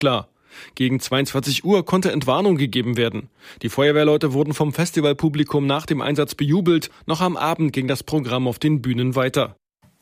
klar. Gegen 22 Uhr konnte Entwarnung gegeben werden. Die Feuerwehrleute wurden vom Festivalpublikum nach dem Einsatz bejubelt. Noch am Abend ging das Programm auf den Bühnen weiter.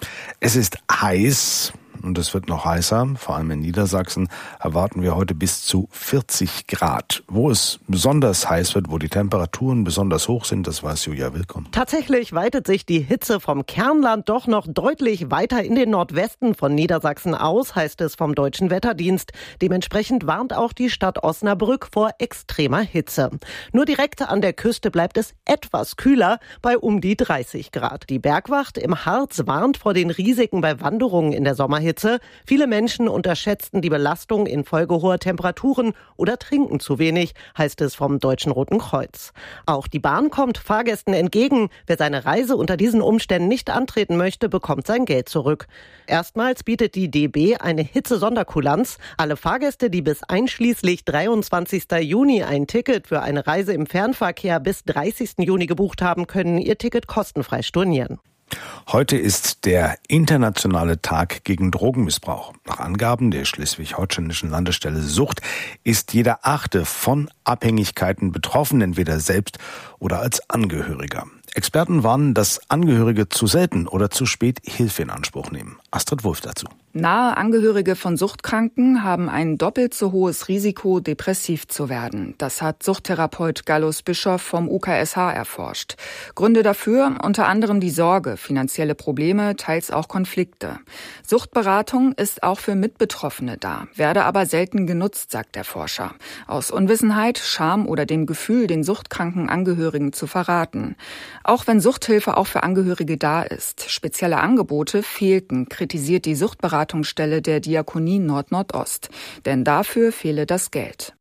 Es ist heiß. Und es wird noch heißer, vor allem in Niedersachsen erwarten wir heute bis zu 40 Grad. Wo es besonders heiß wird, wo die Temperaturen besonders hoch sind, das weiß Julia Willkomm. Tatsächlich weitet sich die Hitze vom Kernland doch noch deutlich weiter in den Nordwesten von Niedersachsen aus, heißt es vom Deutschen Wetterdienst. Dementsprechend warnt auch die Stadt Osnabrück vor extremer Hitze. Nur direkt an der Küste bleibt es etwas kühler, bei um die 30 Grad. Die Bergwacht im Harz warnt vor den Risiken bei Wanderungen in der Sommerhitze. Viele Menschen unterschätzten die Belastung infolge hoher Temperaturen oder trinken zu wenig, heißt es vom Deutschen Roten Kreuz. Auch die Bahn kommt Fahrgästen entgegen. Wer seine Reise unter diesen Umständen nicht antreten möchte, bekommt sein Geld zurück. Erstmals bietet die DB eine Hitze-Sonderkulanz. Alle Fahrgäste, die bis einschließlich 23. Juni ein Ticket für eine Reise im Fernverkehr bis 30. Juni gebucht haben, können ihr Ticket kostenfrei stornieren. Heute ist der internationale Tag gegen Drogenmissbrauch. Nach Angaben der schleswig-holsteinischen Landesstelle Sucht ist jeder 8. von Abhängigkeiten betroffen, entweder selbst oder als Angehöriger. Experten warnen, dass Angehörige zu selten oder zu spät Hilfe in Anspruch nehmen. Astrid Wulff dazu. Nahe Angehörige von Suchtkranken haben ein doppelt so hohes Risiko, depressiv zu werden. Das hat Suchttherapeut Gallus Bischoff vom UKSH erforscht. Gründe dafür unter anderem die Sorge, finanzielle Probleme, teils auch Konflikte. Suchtberatung ist auch für Mitbetroffene da, werde aber selten genutzt, sagt der Forscher. Aus Unwissenheit, Scham oder dem Gefühl, den suchtkranken Angehörigen zu verraten. Auch wenn Suchthilfe auch für Angehörige da ist. Spezielle Angebote fehlten, kritisiert die Suchtberatungsstelle der Diakonie Nord-Nordost. Denn dafür fehle das Geld.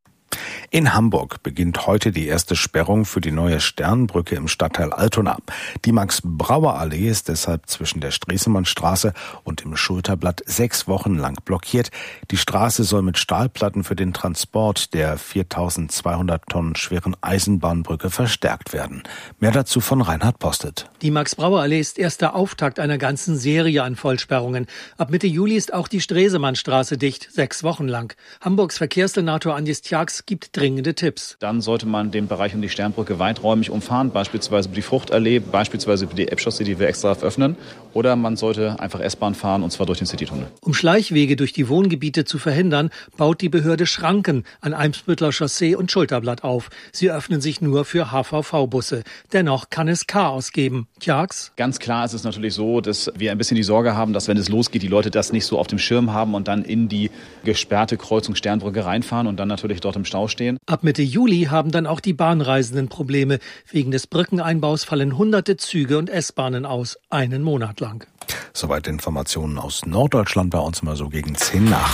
In Hamburg beginnt heute die erste Sperrung für die neue Sternbrücke im Stadtteil Altona. Die Max-Brauer-Allee ist deshalb zwischen der Stresemannstraße und dem Schulterblatt 6 Wochen lang blockiert. Die Straße soll mit Stahlplatten für den Transport der 4.200 Tonnen schweren Eisenbahnbrücke verstärkt werden. Mehr dazu von Reinhard Postet. Die Max-Brauer-Allee ist erst der Auftakt einer ganzen Serie an Vollsperrungen. Ab Mitte Juli ist auch die Stresemannstraße dicht, 6 Wochen lang. Hamburgs Verkehrssenator Andis Tjax gibt dringende Tipps. Dann sollte man den Bereich um die Sternbrücke weiträumig umfahren, beispielsweise über die Fruchtallee, beispielsweise über die Elbchaussee, die wir extra öffnen. Oder man sollte einfach S-Bahn fahren, und zwar durch den Citytunnel. Um Schleichwege durch die Wohngebiete zu verhindern, baut die Behörde Schranken an Eimsbütteler Chaussee und Schulterblatt auf. Sie öffnen sich nur für HVV-Busse. Dennoch kann es Chaos geben. Tjax? Ganz klar ist es natürlich so, dass wir ein bisschen die Sorge haben, dass wenn es losgeht, die Leute das nicht so auf dem Schirm haben und dann in die gesperrte Kreuzung Sternbrücke reinfahren und dann natürlich dort im Stau stehen. Ab Mitte Juli haben dann auch die Bahnreisenden Probleme. Wegen des Brückeneinbaus fallen hunderte Züge und S-Bahnen aus, einen Monat lang. Soweit Informationen aus Norddeutschland, bei uns immer so gegen 10 nach.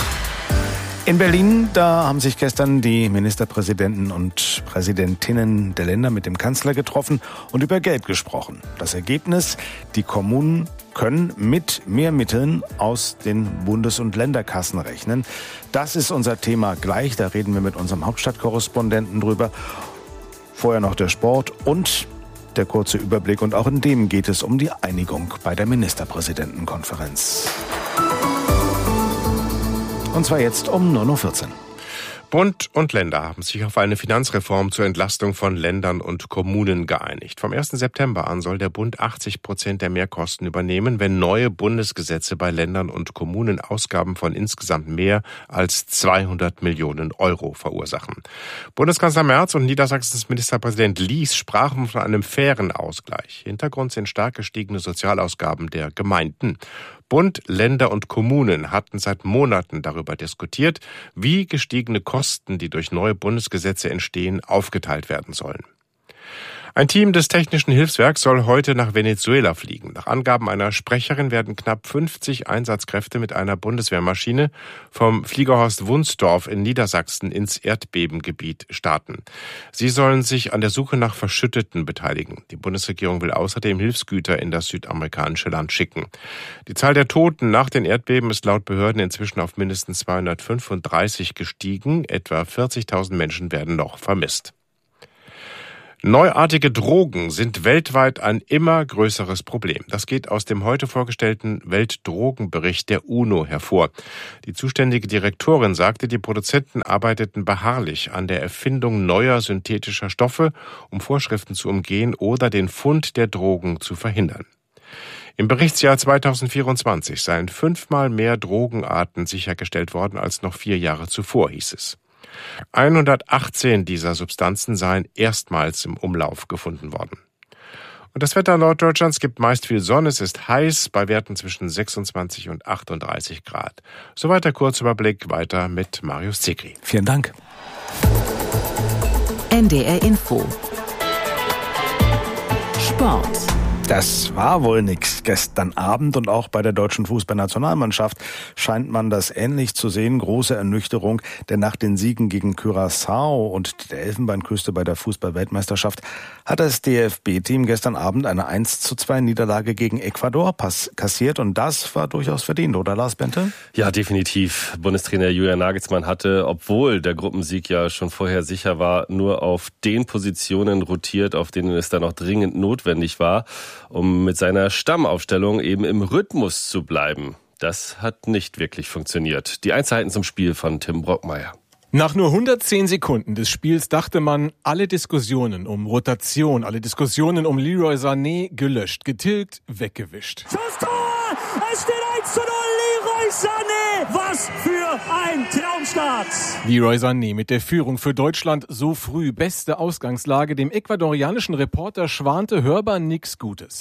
In Berlin, da haben sich gestern die Ministerpräsidenten und Präsidentinnen der Länder mit dem Kanzler getroffen und über Geld gesprochen. Das Ergebnis: Die Kommunen können mit mehr Mitteln aus den Bundes- und Länderkassen rechnen. Das ist unser Thema gleich. Da reden wir mit unserem Hauptstadtkorrespondenten drüber. Vorher noch der Sport und der kurze Überblick. Und auch in dem geht es um die Einigung bei der Ministerpräsidentenkonferenz. Und zwar jetzt um 9.14 Uhr. Bund und Länder haben sich auf eine Finanzreform zur Entlastung von Ländern und Kommunen geeinigt. Vom 1. September an soll der Bund 80% der Mehrkosten übernehmen, wenn neue Bundesgesetze bei Ländern und Kommunen Ausgaben von insgesamt mehr als 200 Millionen Euro verursachen. Bundeskanzler Merz und Niedersachsens Ministerpräsident Lies sprachen von einem fairen Ausgleich. Hintergrund sind stark gestiegene Sozialausgaben der Gemeinden. Bund, Länder und Kommunen hatten seit Monaten darüber diskutiert, wie gestiegene Kosten, die durch neue Bundesgesetze entstehen, aufgeteilt werden sollen. Ein Team des Technischen Hilfswerks soll heute nach Venezuela fliegen. Nach Angaben einer Sprecherin werden knapp 50 Einsatzkräfte mit einer Bundeswehrmaschine vom Fliegerhorst Wunsdorf in Niedersachsen ins Erdbebengebiet starten. Sie sollen sich an der Suche nach Verschütteten beteiligen. Die Bundesregierung will außerdem Hilfsgüter in das südamerikanische Land schicken. Die Zahl der Toten nach den Erdbeben ist laut Behörden inzwischen auf mindestens 235 gestiegen. Etwa 40.000 Menschen werden noch vermisst. Neuartige Drogen sind weltweit ein immer größeres Problem. Das geht aus dem heute vorgestellten Weltdrogenbericht der UNO hervor. Die zuständige Direktorin sagte, die Produzenten arbeiteten beharrlich an der Erfindung neuer synthetischer Stoffe, um Vorschriften zu umgehen oder den Fund der Drogen zu verhindern. Im Berichtsjahr 2024 seien 5-mal mehr Drogenarten sichergestellt worden als noch 4 Jahre zuvor, hieß es. 118 dieser Substanzen seien erstmals im Umlauf gefunden worden. Und das Wetter Norddeutschlands gibt meist viel Sonne. Es ist heiß bei Werten zwischen 26 und 38 Grad. Soweit der Kurzüberblick. Weiter mit Marius Zikri. Vielen Dank. NDR Info. Sport. Das war wohl nix gestern Abend und auch bei der deutschen Fußballnationalmannschaft scheint man das ähnlich zu sehen. Große Ernüchterung, denn nach den Siegen gegen Curaçao und der Elfenbeinküste bei der Fußball-Weltmeisterschaft hat das DFB-Team gestern Abend eine 1:2 Niederlage gegen Ecuador kassiert und das war durchaus verdient, oder Lars Bente? Ja, definitiv. Bundestrainer Julian Nagelsmann hatte, obwohl der Gruppensieg ja schon vorher sicher war, nur auf den Positionen rotiert, auf denen es dann auch dringend notwendig war, um mit seiner Stammaufstellung eben im Rhythmus zu bleiben. Das hat nicht wirklich funktioniert. Die Einzelheiten zum Spiel von Tim Brockmeier. Nach nur 110 Sekunden des Spiels dachte man, alle Diskussionen um Rotation, alle Diskussionen um Leroy Sané gelöscht, getilgt, weggewischt. Das Tor! Es steht 1:0, Leroy Sané! Was für ein Traumstart! Leroy Sané mit der Führung für Deutschland so früh, beste Ausgangslage. Dem ecuadorianischen Reporter schwante hörbar nichts Gutes.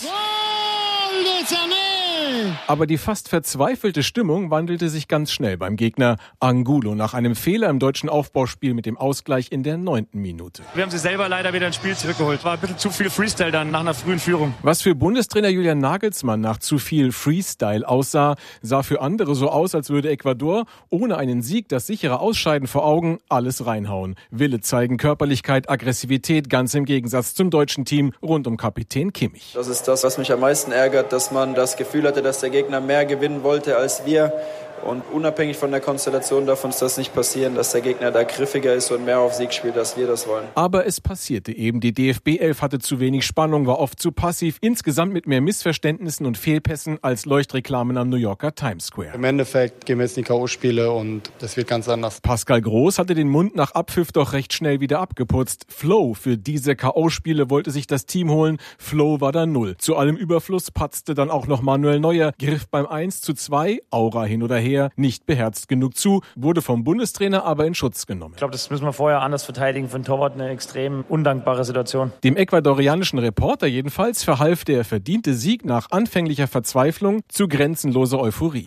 Goal de Sané! Aber die fast verzweifelte Stimmung wandelte sich ganz schnell beim Gegner Angulo nach einem Fehler im deutschen Aufbauspiel mit dem Ausgleich in der 9. Minute. Wir haben sie selber leider wieder ins Spiel zurückgeholt. War ein bisschen zu viel Freestyle dann nach einer frühen Führung. Was für Bundestrainer Julian Nagelsmann nach zu viel Freestyle aussah, sah für andere so aus, als würde Ecuador ohne einen Sieg, das sichere Ausscheiden vor Augen, alles reinhauen. Wille zeigen, Körperlichkeit, Aggressivität, ganz im Gegensatz zum deutschen Team rund um Kapitän Kimmich. Das ist das, was mich am meisten ärgert, dass man das Gefühl hatte, dass der Gegner mehr gewinnen wollte als wir. Und unabhängig von der Konstellation darf uns das nicht passieren, dass der Gegner da griffiger ist und mehr auf Sieg spielt, als wir das wollen. Aber es passierte eben. Die DFB-11 hatte zu wenig Spannung, war oft zu passiv, insgesamt mit mehr Missverständnissen und Fehlpässen als Leuchtreklamen am New Yorker Times Square. Im Endeffekt gehen wir jetzt in die K.O.-Spiele und das wird ganz anders. Pascal Groß hatte den Mund nach Abpfiff doch recht schnell wieder abgeputzt. Flow für diese K.O.-Spiele wollte sich das Team holen. Flow war da 0. Zu allem Überfluss patzte dann auch noch Manuel Neuer, griff beim 1:2, Aura hin oder her, nicht beherzt genug zu, wurde vom Bundestrainer aber in Schutz genommen. Ich glaube, das müssen wir vorher anders verteidigen. Für einen Torwart eine extrem undankbare Situation. Dem ecuadorianischen Reporter jedenfalls verhalf der verdiente Sieg nach anfänglicher Verzweiflung zu grenzenloser Euphorie.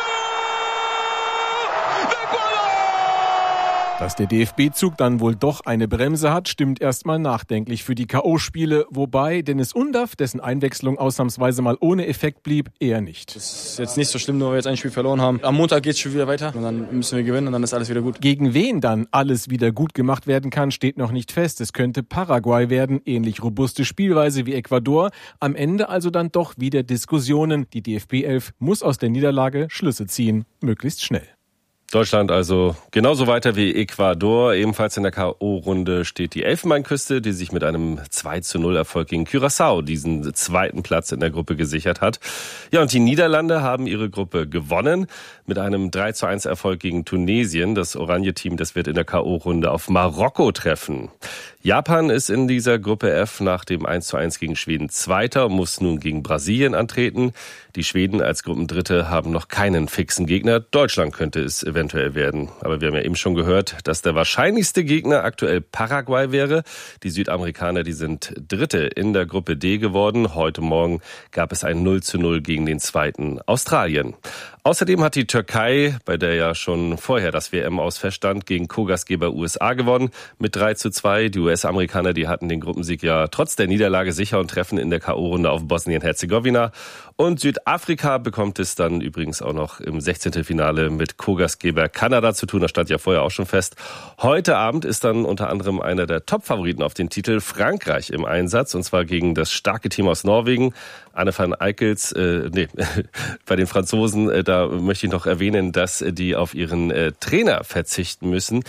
Dass der DFB-Zug dann wohl doch eine Bremse hat, stimmt erstmal nachdenklich für die K.O.-Spiele, wobei Dennis Undaff, dessen Einwechslung ausnahmsweise mal ohne Effekt blieb, eher nicht. Das ist jetzt nicht so schlimm, nur weil wir jetzt ein Spiel verloren haben. Am Montag geht es schon wieder weiter und dann müssen wir gewinnen und dann ist alles wieder gut. Gegen wen dann alles wieder gut gemacht werden kann, steht noch nicht fest. Es könnte Paraguay werden, ähnlich robuste Spielweise wie Ecuador. Am Ende also dann doch wieder Diskussionen. Die DFB-11 muss aus der Niederlage Schlüsse ziehen, möglichst schnell. Deutschland also genauso weiter wie Ecuador. Ebenfalls in der K.O.-Runde steht die Elfenbeinküste, die sich mit einem 2:0-Erfolg gegen Curaçao diesen 2. Platz in der Gruppe gesichert hat. Ja, und die Niederlande haben ihre Gruppe gewonnen mit einem 3:1-Erfolg gegen Tunesien. Das Oranje-Team, das wird in der K.O.-Runde auf Marokko treffen. Japan ist in dieser Gruppe F nach dem 1:1 gegen Schweden Zweiter und muss nun gegen Brasilien antreten. Die Schweden als Gruppendritte haben noch keinen fixen Gegner. Deutschland könnte es eventuell werden. Aber wir haben ja eben schon gehört, dass der wahrscheinlichste Gegner aktuell Paraguay wäre. Die Südamerikaner, die sind Dritte in der Gruppe D geworden. Heute Morgen gab es ein 0:0 gegen den zweiten Australien. Außerdem hat die Türkei, bei der ja schon vorher das WM-Aus feststand, gegen Co-Gastgeber USA gewonnen mit 3:2. Die US-Amerikaner, die hatten den Gruppensieg ja trotz der Niederlage sicher und treffen in der K.O.-Runde auf Bosnien-Herzegowina. Und Südafrika bekommt es dann übrigens auch noch im 16. Finale mit Co-Gastgeber Kanada zu tun. Das stand ja vorher auch schon fest. Heute Abend ist dann unter anderem einer der Top-Favoriten auf den Titel Frankreich im Einsatz. Und zwar gegen das starke Team aus Norwegen. Anne van Eykels, bei den Franzosen, da möchte ich noch erwähnen, dass die auf ihren Trainer verzichten müssen.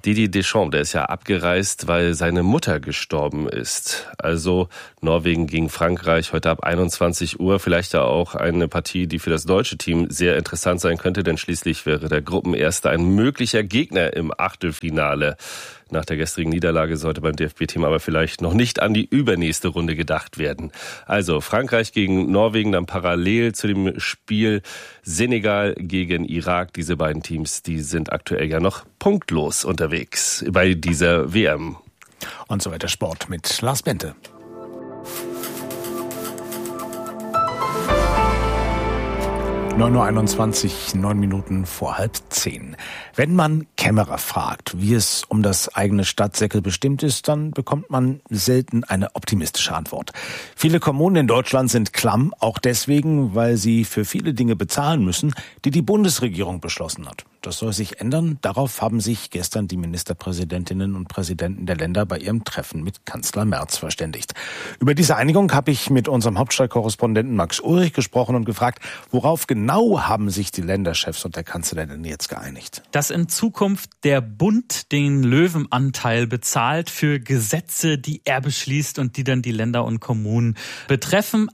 Didier Deschamps, der ist ja abgereist, weil seine Mutter gestorben ist. Also Norwegen gegen Frankreich heute ab 21 Uhr. Vielleicht ja auch eine Partie, die für das deutsche Team sehr interessant sein könnte, denn schließlich wäre der Gruppenerste ein möglicher Gegner im Achtelfinale. Nach der gestrigen Niederlage sollte beim DFB-Team aber vielleicht noch nicht an die übernächste Runde gedacht werden. Also Frankreich gegen Norwegen, dann parallel zu dem Spiel Senegal gegen Irak. Diese beiden Teams, die sind aktuell ja noch punktlos unterwegs bei dieser WM. Und so weiter Sport mit Lars Bente. 9:21 Uhr, 9 Minuten vor 9:30. Wenn man Kämmerer fragt, wie es um das eigene Stadtsäckel bestimmt ist, dann bekommt man selten eine optimistische Antwort. Viele Kommunen in Deutschland sind klamm, auch deswegen, weil sie für viele Dinge bezahlen müssen, die die Bundesregierung beschlossen hat. Das soll sich ändern. Darauf haben sich gestern die Ministerpräsidentinnen und Präsidenten der Länder bei ihrem Treffen mit Kanzler Merz verständigt. Über diese Einigung habe ich mit unserem Hauptstadtkorrespondenten Max Ulrich gesprochen und gefragt, worauf genau haben sich die Länderchefs und der Kanzler denn jetzt geeinigt? Dass in Zukunft der Bund den Löwenanteil bezahlt für Gesetze, die er beschließt und die dann die Länder und Kommunen betreffen.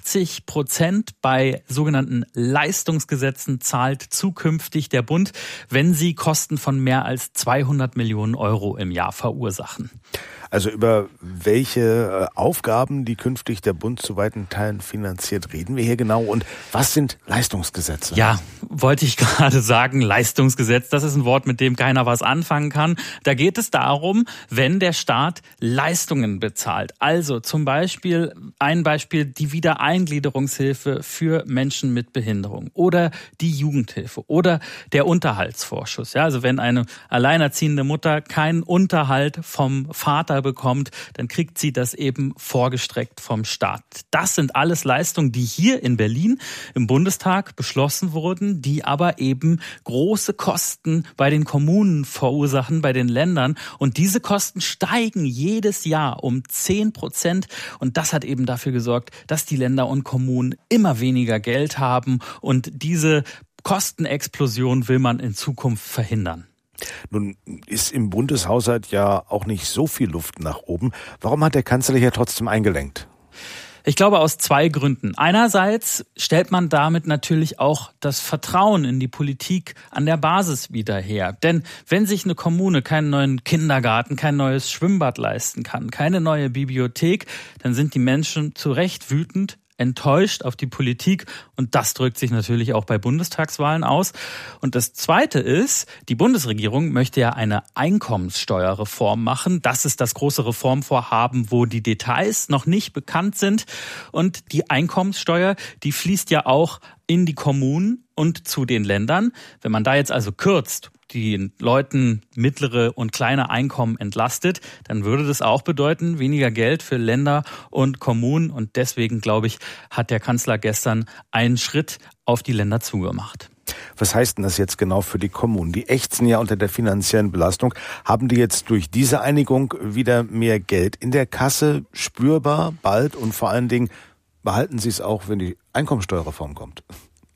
80% bei sogenannten Leistungsgesetzen zahlt zukünftig der Bund, wenn sie Kosten von mehr als 200 Millionen Euro im Jahr verursachen. Also über welche Aufgaben, die künftig der Bund zu weiten Teilen finanziert, reden wir hier genau? Und was sind Leistungsgesetze? Ja, wollte ich gerade sagen, Leistungsgesetz, das ist ein Wort, mit dem keiner was anfangen kann. Da geht es darum, wenn der Staat Leistungen bezahlt. Also zum Beispiel, ein Beispiel, die Wiedereingliederungshilfe für Menschen mit Behinderung oder die Jugendhilfe oder der Unterhaltsvorschuss. Ja, also wenn eine alleinerziehende Mutter keinen Unterhalt vom Vater bekommt, dann kriegt sie das eben vorgestreckt vom Staat. Das sind alles Leistungen, die hier in Berlin im Bundestag beschlossen wurden, die aber eben große Kosten bei den Kommunen verursachen, bei den Ländern. Und diese Kosten steigen jedes Jahr um 10%. Und das hat eben dafür gesorgt, dass die Länder und Kommunen immer weniger Geld haben. Und diese Kostenexplosion will man in Zukunft verhindern. Nun ist im Bundeshaushalt ja auch nicht so viel Luft nach oben. Warum hat der Kanzler hier trotzdem eingelenkt? Ich glaube aus zwei Gründen. Einerseits stellt man damit natürlich auch das Vertrauen in die Politik an der Basis wieder her. Denn wenn sich eine Kommune keinen neuen Kindergarten, kein neues Schwimmbad leisten kann, keine neue Bibliothek, dann sind die Menschen zu Recht wütend, enttäuscht auf die Politik und das drückt sich natürlich auch bei Bundestagswahlen aus. Und das Zweite ist, die Bundesregierung möchte ja eine Einkommenssteuerreform machen. Das ist das große Reformvorhaben, wo die Details noch nicht bekannt sind. Und die Einkommenssteuer, die fließt ja auch in die Kommunen und zu den Ländern. Wenn man da jetzt also kürzt, die Leuten mittlere und kleine Einkommen entlastet, dann würde das auch bedeuten, weniger Geld für Länder und Kommunen. Und deswegen, glaube ich, hat der Kanzler gestern einen Schritt auf die Länder zugemacht. Was heißt denn das jetzt genau für die Kommunen? Die ächzen ja unter der finanziellen Belastung. Haben die jetzt durch diese Einigung wieder mehr Geld in der Kasse, spürbar, bald? Und vor allen Dingen, behalten sie es auch, wenn die Einkommensteuerreform kommt?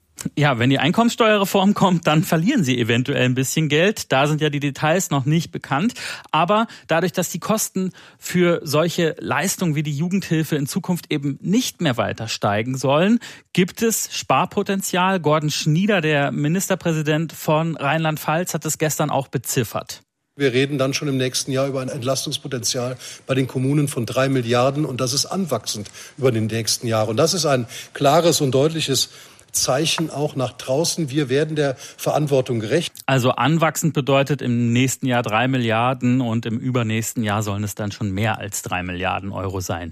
Ja, wenn die Einkommensteuerreform kommt, dann verlieren sie eventuell ein bisschen Geld. Da sind ja die Details noch nicht bekannt. Aber dadurch, dass die Kosten für solche Leistungen wie die Jugendhilfe in Zukunft eben nicht mehr weiter steigen sollen, gibt es Sparpotenzial. Gordon Schnieder, der Ministerpräsident von Rheinland-Pfalz, hat es gestern auch beziffert. Wir reden dann schon im nächsten Jahr über ein Entlastungspotenzial bei den Kommunen von 3 Milliarden. Und das ist anwachsend über die nächsten Jahre. Und das ist ein klares und deutliches Zeichen auch nach draußen. Wir werden der Verantwortung gerecht. Also anwachsend bedeutet im nächsten Jahr 3 Milliarden und im übernächsten Jahr sollen es dann schon mehr als 3 Milliarden Euro sein.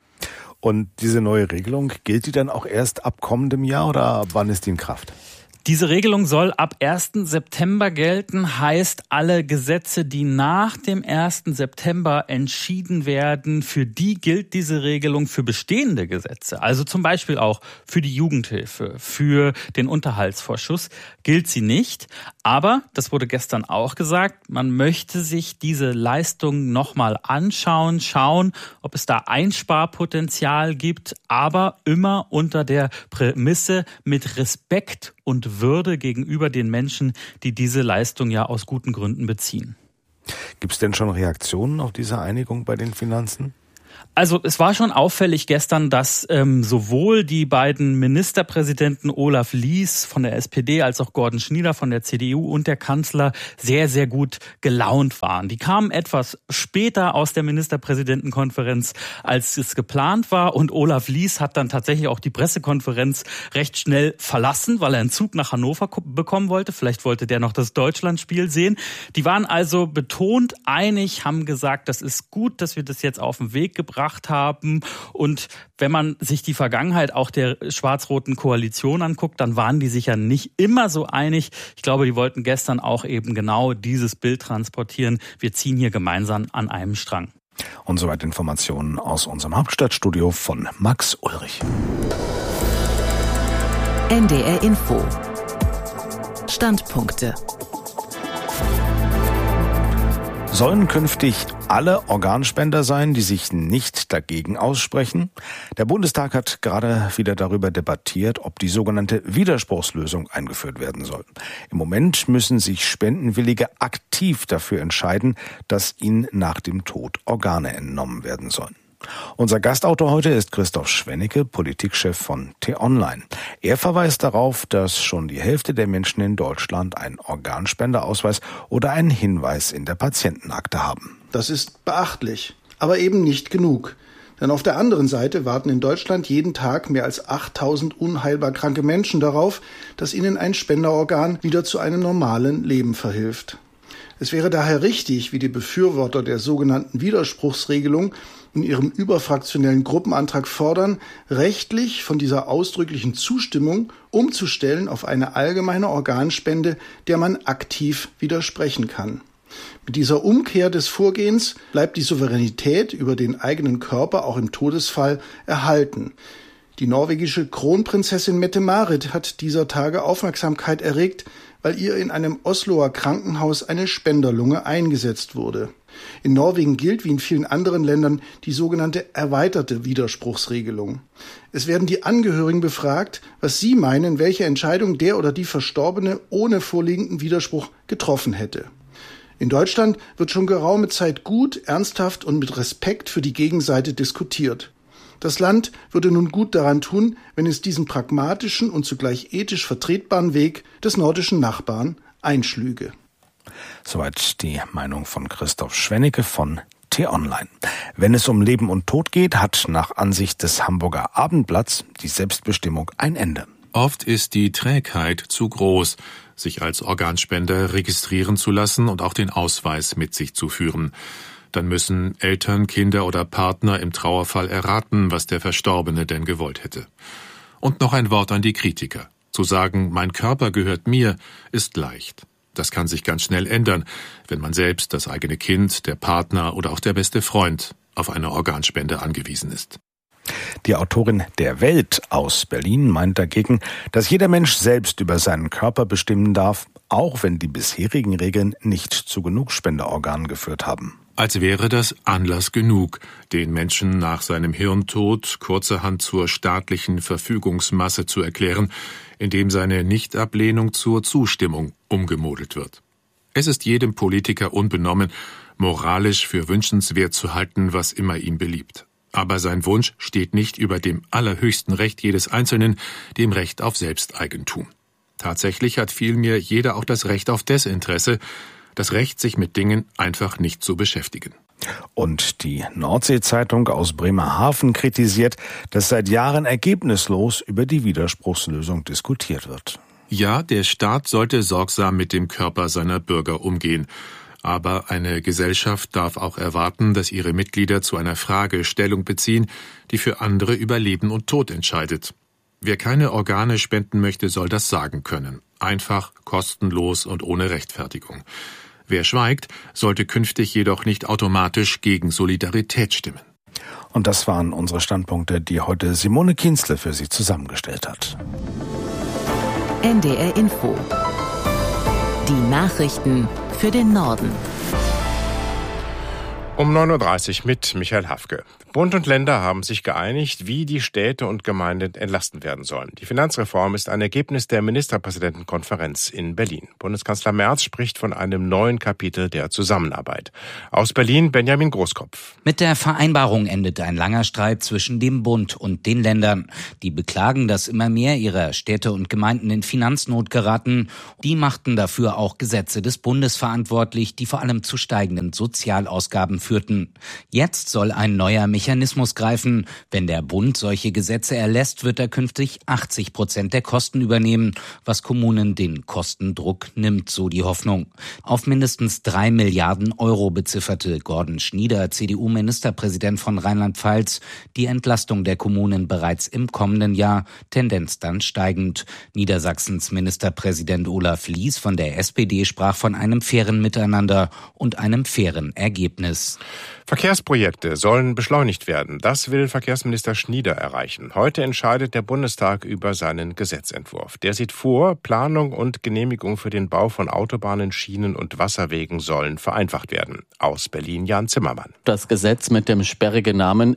Und diese neue Regelung, gilt die dann auch erst ab kommendem Jahr oder ab wann ist die in Kraft? Diese Regelung soll ab 1. September gelten, heißt alle Gesetze, die nach dem 1. September entschieden werden, für die gilt diese Regelung für bestehende Gesetze. Also zum Beispiel auch für die Jugendhilfe, für den Unterhaltsvorschuss gilt sie nicht. Aber, das wurde gestern auch gesagt, man möchte sich diese Leistungen nochmal anschauen, schauen, ob es da Einsparpotenzial gibt, aber immer unter der Prämisse mit Respekt und Würde gegenüber den Menschen, die diese Leistung ja aus guten Gründen beziehen. Gibt es denn schon Reaktionen auf diese Einigung bei den Finanzen? Also es war schon auffällig gestern, dass sowohl die beiden Ministerpräsidenten Olaf Lies von der SPD als auch Gordon Schnieder von der CDU und der Kanzler sehr, sehr gut gelaunt waren. Die kamen etwas später aus der Ministerpräsidentenkonferenz, als es geplant war. Und Olaf Lies hat dann tatsächlich auch die Pressekonferenz recht schnell verlassen, weil er einen Zug nach Hannover bekommen wollte. Vielleicht wollte der noch das Deutschlandspiel sehen. Die waren also betont einig, haben gesagt, das ist gut, dass wir das jetzt auf den Weg gebracht haben. Und wenn man sich die Vergangenheit auch der schwarz-roten Koalition anguckt, dann waren die sich ja nicht immer so einig. Ich glaube, die wollten gestern auch eben genau dieses Bild transportieren. Wir ziehen hier gemeinsam an einem Strang. Und soweit Informationen aus unserem Hauptstadtstudio von Max Ulrich. NDR Info. Standpunkte. Sollen künftig alle Organspender sein, die sich nicht dagegen aussprechen? Der Bundestag hat gerade wieder darüber debattiert, ob die sogenannte Widerspruchslösung eingeführt werden soll. Im Moment müssen sich Spendenwillige aktiv dafür entscheiden, dass ihnen nach dem Tod Organe entnommen werden sollen. Unser Gastautor heute ist Christoph Schwennecke, Politikchef von T-Online. Er verweist darauf, dass schon die Hälfte der Menschen in Deutschland einen Organspenderausweis oder einen Hinweis in der Patientenakte haben. Das ist beachtlich, aber eben nicht genug. Denn auf der anderen Seite warten in Deutschland jeden Tag mehr als 8000 unheilbar kranke Menschen darauf, dass ihnen ein Spenderorgan wieder zu einem normalen Leben verhilft. Es wäre daher richtig, wie die Befürworter der sogenannten Widerspruchsregelung in ihrem überfraktionellen Gruppenantrag fordern, rechtlich von dieser ausdrücklichen Zustimmung umzustellen auf eine allgemeine Organspende, der man aktiv widersprechen kann. Mit dieser Umkehr des Vorgehens bleibt die Souveränität über den eigenen Körper auch im Todesfall erhalten. Die norwegische Kronprinzessin Mette-Marit hat dieser Tage Aufmerksamkeit erregt, weil ihr in einem Osloer Krankenhaus eine Spenderlunge eingesetzt wurde. In Norwegen gilt wie in vielen anderen Ländern die sogenannte erweiterte Widerspruchsregelung. Es werden die Angehörigen befragt, was sie meinen, welche Entscheidung der oder die Verstorbene ohne vorliegenden Widerspruch getroffen hätte. In Deutschland wird schon geraume Zeit gut, ernsthaft und mit Respekt für die Gegenseite diskutiert. Das Land würde nun gut daran tun, wenn es diesen pragmatischen und zugleich ethisch vertretbaren Weg des nordischen Nachbarn einschlüge. Soweit die Meinung von Christoph Schwennecke von T-Online. Wenn es um Leben und Tod geht, hat nach Ansicht des Hamburger Abendblatts die Selbstbestimmung ein Ende. Oft ist die Trägheit zu groß, sich als Organspender registrieren zu lassen und auch den Ausweis mit sich zu führen. Dann müssen Eltern, Kinder oder Partner im Trauerfall erraten, was der Verstorbene denn gewollt hätte. Und noch ein Wort an die Kritiker. Zu sagen, mein Körper gehört mir, ist leicht. Das kann sich ganz schnell ändern, wenn man selbst, das eigene Kind, der Partner oder auch der beste Freund auf eine Organspende angewiesen ist. Die Autorin der Welt aus Berlin meint dagegen, dass jeder Mensch selbst über seinen Körper bestimmen darf, auch wenn die bisherigen Regeln nicht zu genug Spenderorganen geführt haben. Als wäre das Anlass genug, den Menschen nach seinem Hirntod kurzerhand zur staatlichen Verfügungsmasse zu erklären, indem seine Nichtablehnung zur Zustimmung umgemodelt wird. Es ist jedem Politiker unbenommen, moralisch für wünschenswert zu halten, was immer ihm beliebt. Aber sein Wunsch steht nicht über dem allerhöchsten Recht jedes Einzelnen, dem Recht auf Selbsteigentum. Tatsächlich hat vielmehr jeder auch das Recht auf Desinteresse, das Recht, sich mit Dingen einfach nicht zu beschäftigen. Und die Nordsee-Zeitung aus Bremerhaven kritisiert, dass seit Jahren ergebnislos über die Widerspruchslösung diskutiert wird. Ja, der Staat sollte sorgsam mit dem Körper seiner Bürger umgehen. Aber eine Gesellschaft darf auch erwarten, dass ihre Mitglieder zu einer Frage Stellung beziehen, die für andere über Leben und Tod entscheidet. Wer keine Organe spenden möchte, soll das sagen können. Einfach, kostenlos und ohne Rechtfertigung. Wer schweigt, sollte künftig jedoch nicht automatisch gegen Solidarität stimmen. Und das waren unsere Standpunkte, die heute Simone Kienzle für Sie zusammengestellt hat. NDR Info. Die Nachrichten für den Norden. Um 9.30 Uhr mit Michael Hafke. Bund und Länder haben sich geeinigt, wie die Städte und Gemeinden entlasten werden sollen. Die Finanzreform ist ein Ergebnis der Ministerpräsidentenkonferenz in Berlin. Bundeskanzler Merz spricht von einem neuen Kapitel der Zusammenarbeit. Aus Berlin Benjamin Großkopf. Mit der Vereinbarung endet ein langer Streit zwischen dem Bund und den Ländern. Die beklagen, dass immer mehr ihrer Städte und Gemeinden in Finanznot geraten. Die machten dafür auch Gesetze des Bundes verantwortlich, die vor allem zu steigenden Sozialausgaben führten. Jetzt soll ein neuer Mechanismus greifen. Wenn der Bund solche Gesetze erlässt, wird er künftig 80% der Kosten übernehmen, was Kommunen den Kostendruck nimmt, so die Hoffnung. Auf mindestens 3 Milliarden Euro bezifferte Gordon Schnieder, CDU-Ministerpräsident von Rheinland-Pfalz, die Entlastung der Kommunen bereits im kommenden Jahr, Tendenz dann steigend. Niedersachsens Ministerpräsident Olaf Lies von der SPD sprach von einem fairen Miteinander und einem fairen Ergebnis. Verkehrsprojekte sollen beschleunigt werden. Das will Verkehrsminister Schnieder erreichen. Heute entscheidet der Bundestag über seinen Gesetzentwurf. Der sieht vor, Planung und Genehmigung für den Bau von Autobahnen, Schienen und Wasserwegen sollen vereinfacht werden. Aus Berlin Jan Zimmermann. Das Gesetz mit dem sperrigen Namen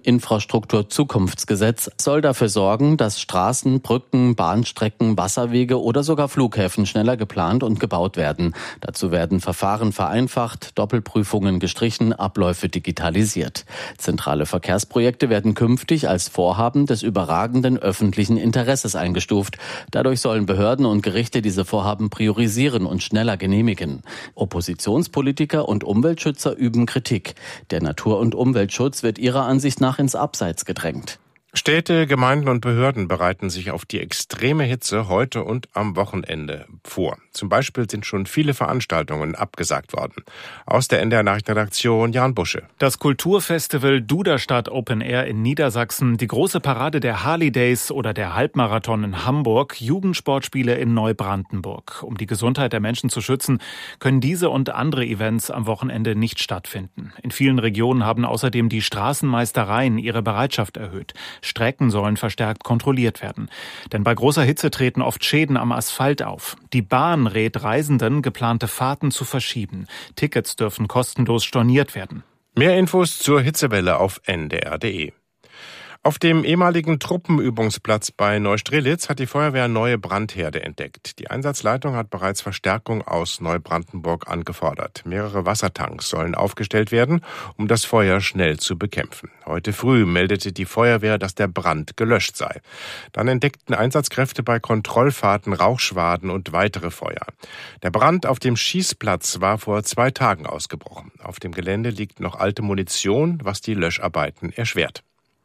Infrastrukturzukunftsgesetz soll dafür sorgen, dass Straßen, Brücken, Bahnstrecken, Wasserwege oder sogar Flughäfen schneller geplant und gebaut werden. Dazu werden Verfahren vereinfacht, Doppelprüfungen gestrichen, Abläufe digitalisiert. Zentrale Verkehrsprojekte werden künftig als Vorhaben des überragenden öffentlichen Interesses eingestuft. Dadurch sollen Behörden und Gerichte diese Vorhaben priorisieren und schneller genehmigen. Oppositionspolitiker und Umweltschützer üben Kritik. Der Natur- und Umweltschutz wird ihrer Ansicht nach ins Abseits gedrängt. Städte, Gemeinden und Behörden bereiten sich auf die extreme Hitze heute und am Wochenende vor. Zum Beispiel sind schon viele Veranstaltungen abgesagt worden. Aus der NDR Nachrichtenredaktion Jan Busche. Das Kulturfestival Duderstadt Open Air in Niedersachsen, die große Parade der Harley Days oder der Halbmarathon in Hamburg, Jugendsportspiele in Neubrandenburg. Um die Gesundheit der Menschen zu schützen, können diese und andere Events am Wochenende nicht stattfinden. In vielen Regionen haben außerdem die Straßenmeistereien ihre Bereitschaft erhöht. Strecken sollen verstärkt kontrolliert werden. Denn bei großer Hitze treten oft Schäden am Asphalt auf. Die Bahn rät Reisenden, geplante Fahrten zu verschieben. Tickets dürfen kostenlos storniert werden. Mehr Infos zur Hitzewelle auf ndr.de. Auf dem ehemaligen Truppenübungsplatz bei Neustrelitz hat die Feuerwehr neue Brandherde entdeckt. Die Einsatzleitung hat bereits Verstärkung aus Neubrandenburg angefordert. Mehrere Wassertanks sollen aufgestellt werden, um das Feuer schnell zu bekämpfen. Heute früh meldete die Feuerwehr, dass der Brand gelöscht sei. Dann entdeckten Einsatzkräfte bei Kontrollfahrten Rauchschwaden und weitere Feuer. Der Brand auf dem Schießplatz war vor 2 Tagen ausgebrochen. Auf dem Gelände liegt noch alte Munition, was die Löscharbeiten erschwert.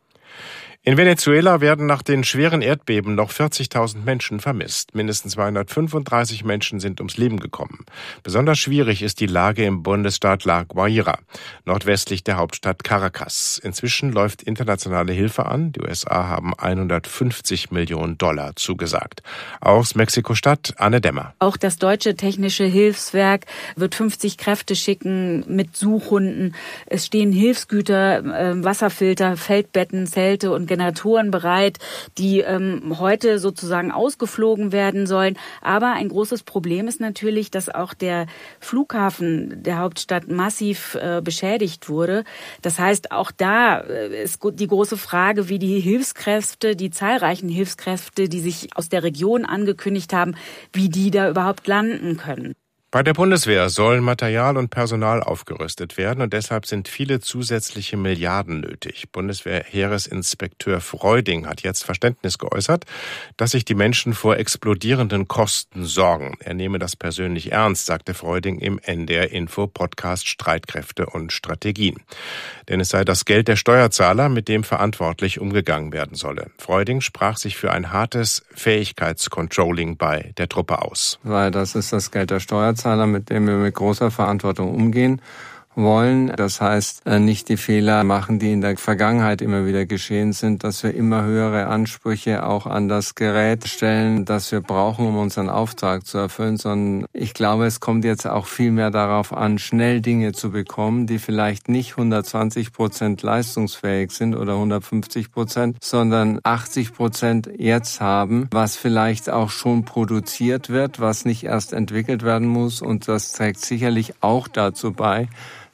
In Venezuela werden nach den schweren Erdbeben noch 40.000 Menschen vermisst. Mindestens 235 Menschen sind ums Leben gekommen. Besonders schwierig ist die Lage im Bundesstaat La Guaira, nordwestlich der Hauptstadt Caracas. Inzwischen läuft internationale Hilfe an. Die USA haben $150 Millionen zugesagt. Aus Mexiko-Stadt Anne Dämmer. Auch das Deutsche Technische Hilfswerk wird 50 Kräfte schicken mit Suchhunden. Es stehen Hilfsgüter, Wasserfilter, Feldbetten, Zelte und Generatoren bereit, die heute sozusagen ausgeflogen werden sollen. Aber ein großes Problem ist natürlich, dass auch der Flughafen der Hauptstadt massiv beschädigt wurde. Das heißt, auch da ist die große Frage, wie die Hilfskräfte, die zahlreichen Hilfskräfte, die sich aus der Region angekündigt haben, wie die da überhaupt landen können. Bei der Bundeswehr sollen Material und Personal aufgerüstet werden und deshalb sind viele zusätzliche Milliarden nötig. Bundeswehr-Heeresinspekteur Freuding hat jetzt Verständnis geäußert, dass sich die Menschen vor explodierenden Kosten sorgen. Er nehme das persönlich ernst, sagte Freuding im NDR-Info-Podcast Streitkräfte und Strategien. Denn es sei das Geld der Steuerzahler, mit dem verantwortlich umgegangen werden solle. Freuding sprach sich für ein hartes Fähigkeitscontrolling bei der Truppe aus. Weil das ist das Geld der Steuerzahler, mit dem wir mit großer Verantwortung umgehen wollen. Das heißt, nicht die Fehler machen, die in der Vergangenheit immer wieder geschehen sind, dass wir immer höhere Ansprüche auch an das Gerät stellen, das wir brauchen, um unseren Auftrag zu erfüllen, sondern ich glaube, es kommt jetzt auch viel mehr darauf an, schnell Dinge zu bekommen, die vielleicht nicht 120% leistungsfähig sind oder 150%, sondern 80% jetzt haben, was vielleicht auch schon produziert wird, was nicht erst entwickelt werden muss, und das trägt sicherlich auch dazu bei,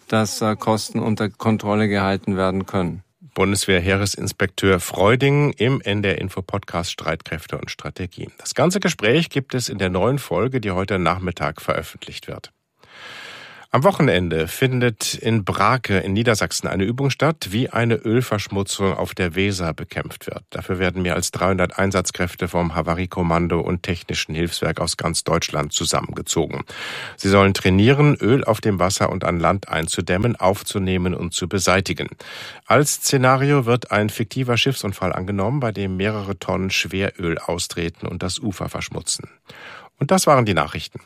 dass Kosten unter Kontrolle gehalten werden können. Bundeswehr-Heeresinspekteur Freuding im NDR-Info-Podcast Streitkräfte und Strategien. Das ganze Gespräch gibt es in der neuen Folge, die heute Nachmittag veröffentlicht wird. Am Wochenende findet in Brake in Niedersachsen eine Übung statt, wie eine Ölverschmutzung auf der Weser bekämpft wird. Dafür werden mehr als 300 Einsatzkräfte vom Havariekommando und Technischen Hilfswerk aus ganz Deutschland zusammengezogen. Sie sollen trainieren, Öl auf dem Wasser und an Land einzudämmen, aufzunehmen und zu beseitigen. Als Szenario wird ein fiktiver Schiffsunfall angenommen, bei dem mehrere Tonnen Schweröl austreten und das Ufer verschmutzen. Und das waren die Nachrichten.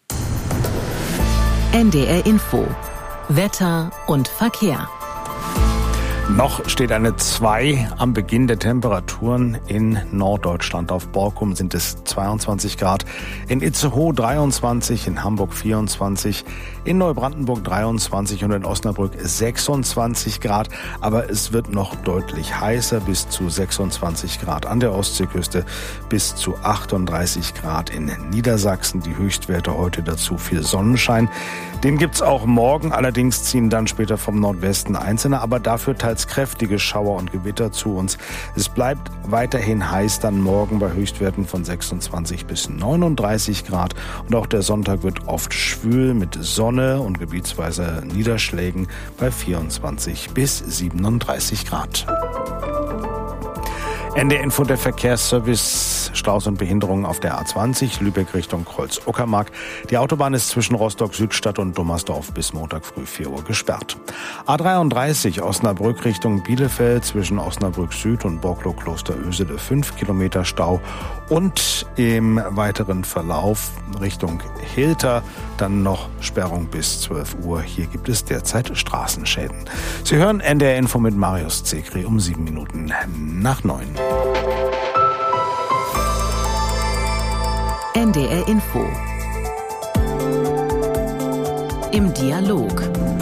NDR Info. Wetter und Verkehr. Noch steht eine 2 am Beginn der Temperaturen. In Norddeutschland auf Borkum sind es 22 Grad, in Itzehoe 23, in Hamburg 24, in Neubrandenburg 23 und in Osnabrück 26 Grad. Aber es wird noch deutlich heißer, bis zu 26 Grad an der Ostseeküste, bis zu 38 Grad in Niedersachsen. Die Höchstwerte heute dazu viel Sonnenschein. Den gibt's auch morgen, allerdings ziehen dann später vom Nordwesten einzelne, aber dafür teils kräftige Schauer und Gewitter zu uns. Es bleibt weiterhin heiß dann morgen bei Höchstwerten von 26 bis 39 Grad. Und auch der Sonntag wird oft schwül mit Sonne und gebietsweise Niederschlägen bei 24 bis 37 Grad. NDR Info, der Verkehrsservice, Staus und Behinderungen auf der A20, Lübeck Richtung Kreuz-Uckermark. Die Autobahn ist zwischen Rostock-Südstadt und Dummersdorf bis Montag früh 4 Uhr gesperrt. A33, Osnabrück Richtung Bielefeld, zwischen Osnabrück Süd und Borklow-Klosterösede 5 Kilometer Stau. Und im weiteren Verlauf Richtung Hilter dann noch Sperrung bis 12 Uhr. Hier gibt es derzeit Straßenschäden. Sie hören NDR Info mit Marius Zekri um 7 Minuten nach 9. NDR Info. Im Dialog.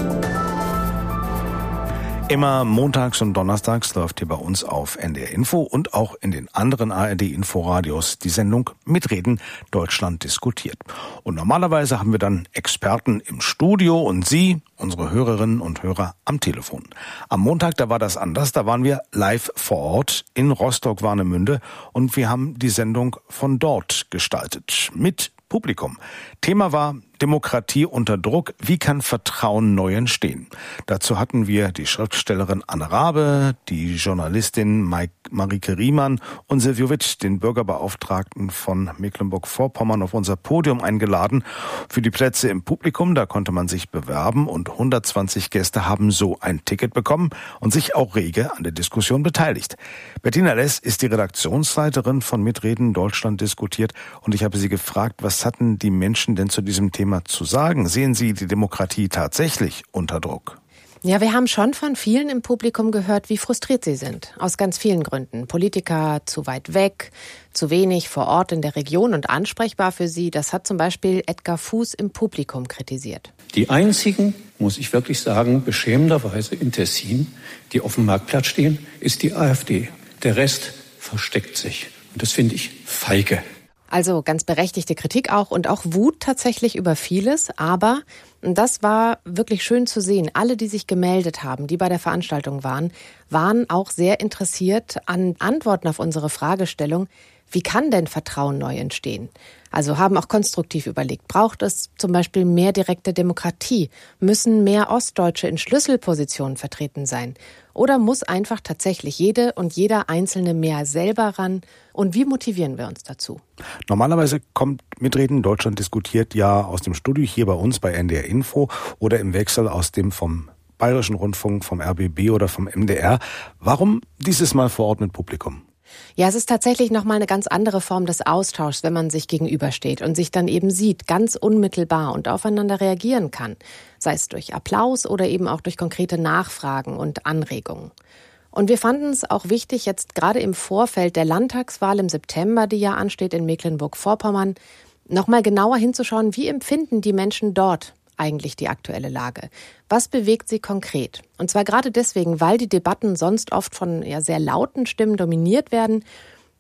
Immer montags und donnerstags läuft hier bei uns auf NDR Info und auch in den anderen ARD-Inforadios die Sendung Mitreden Deutschland diskutiert. Und normalerweise haben wir dann Experten im Studio und Sie, unsere Hörerinnen und Hörer, am Telefon. Am Montag, da war das anders, da waren wir live vor Ort in Rostock-Warnemünde und wir haben die Sendung von dort gestaltet mit Publikum. Thema war Demokratie unter Druck. Wie kann Vertrauen neu entstehen? Dazu hatten wir die Schriftstellerin Anne Rabe, die Journalistin Marike Riemann und Silvio Witt, den Bürgerbeauftragten von Mecklenburg-Vorpommern, auf unser Podium eingeladen. Für die Plätze im Publikum, da konnte man sich bewerben und 120 Gäste haben so ein Ticket bekommen und sich auch rege an der Diskussion beteiligt. Bettina Less ist die Redaktionsleiterin von Mitreden Deutschland diskutiert und ich habe sie gefragt, was hatten die Menschen denn zu diesem Thema zu sagen? Sehen Sie die Demokratie tatsächlich unter Druck? Ja, wir haben schon von vielen im Publikum gehört, wie frustriert sie sind. Aus ganz vielen Gründen. Politiker zu weit weg, zu wenig vor Ort in der Region und ansprechbar für sie. Das hat zum Beispiel Edgar Fuß im Publikum kritisiert. Die einzigen, muss ich wirklich sagen, beschämenderweise in Tessin, die auf dem Marktplatz stehen, ist die AfD. Der Rest versteckt sich. Und das finde ich feige. Also ganz berechtigte Kritik auch und auch Wut tatsächlich über vieles. Aber das war wirklich schön zu sehen. Alle, die sich gemeldet haben, die bei der Veranstaltung waren auch sehr interessiert an Antworten auf unsere Fragestellung. Wie kann denn Vertrauen neu entstehen? Also haben auch konstruktiv überlegt, braucht es zum Beispiel mehr direkte Demokratie? Müssen mehr Ostdeutsche in Schlüsselpositionen vertreten sein? Oder muss einfach tatsächlich jede und jeder Einzelne mehr selber ran? Und wie motivieren wir uns dazu? Normalerweise kommt Mitreden Deutschland diskutiert ja aus dem Studio hier bei uns bei NDR Info oder im Wechsel aus dem vom Bayerischen Rundfunk, vom RBB oder vom MDR. Warum dieses Mal vor Ort mit Publikum? Ja, es ist tatsächlich nochmal eine ganz andere Form des Austauschs, wenn man sich gegenübersteht und sich dann eben sieht, ganz unmittelbar und aufeinander reagieren kann. Sei es durch Applaus oder eben auch durch konkrete Nachfragen und Anregungen. Und wir fanden es auch wichtig, jetzt gerade im Vorfeld der Landtagswahl im September, die ja ansteht in Mecklenburg-Vorpommern, nochmal genauer hinzuschauen, wie empfinden die Menschen dort eigentlich die aktuelle Lage? Was bewegt sie konkret? Und zwar gerade deswegen, weil die Debatten sonst oft von sehr lauten Stimmen dominiert werden,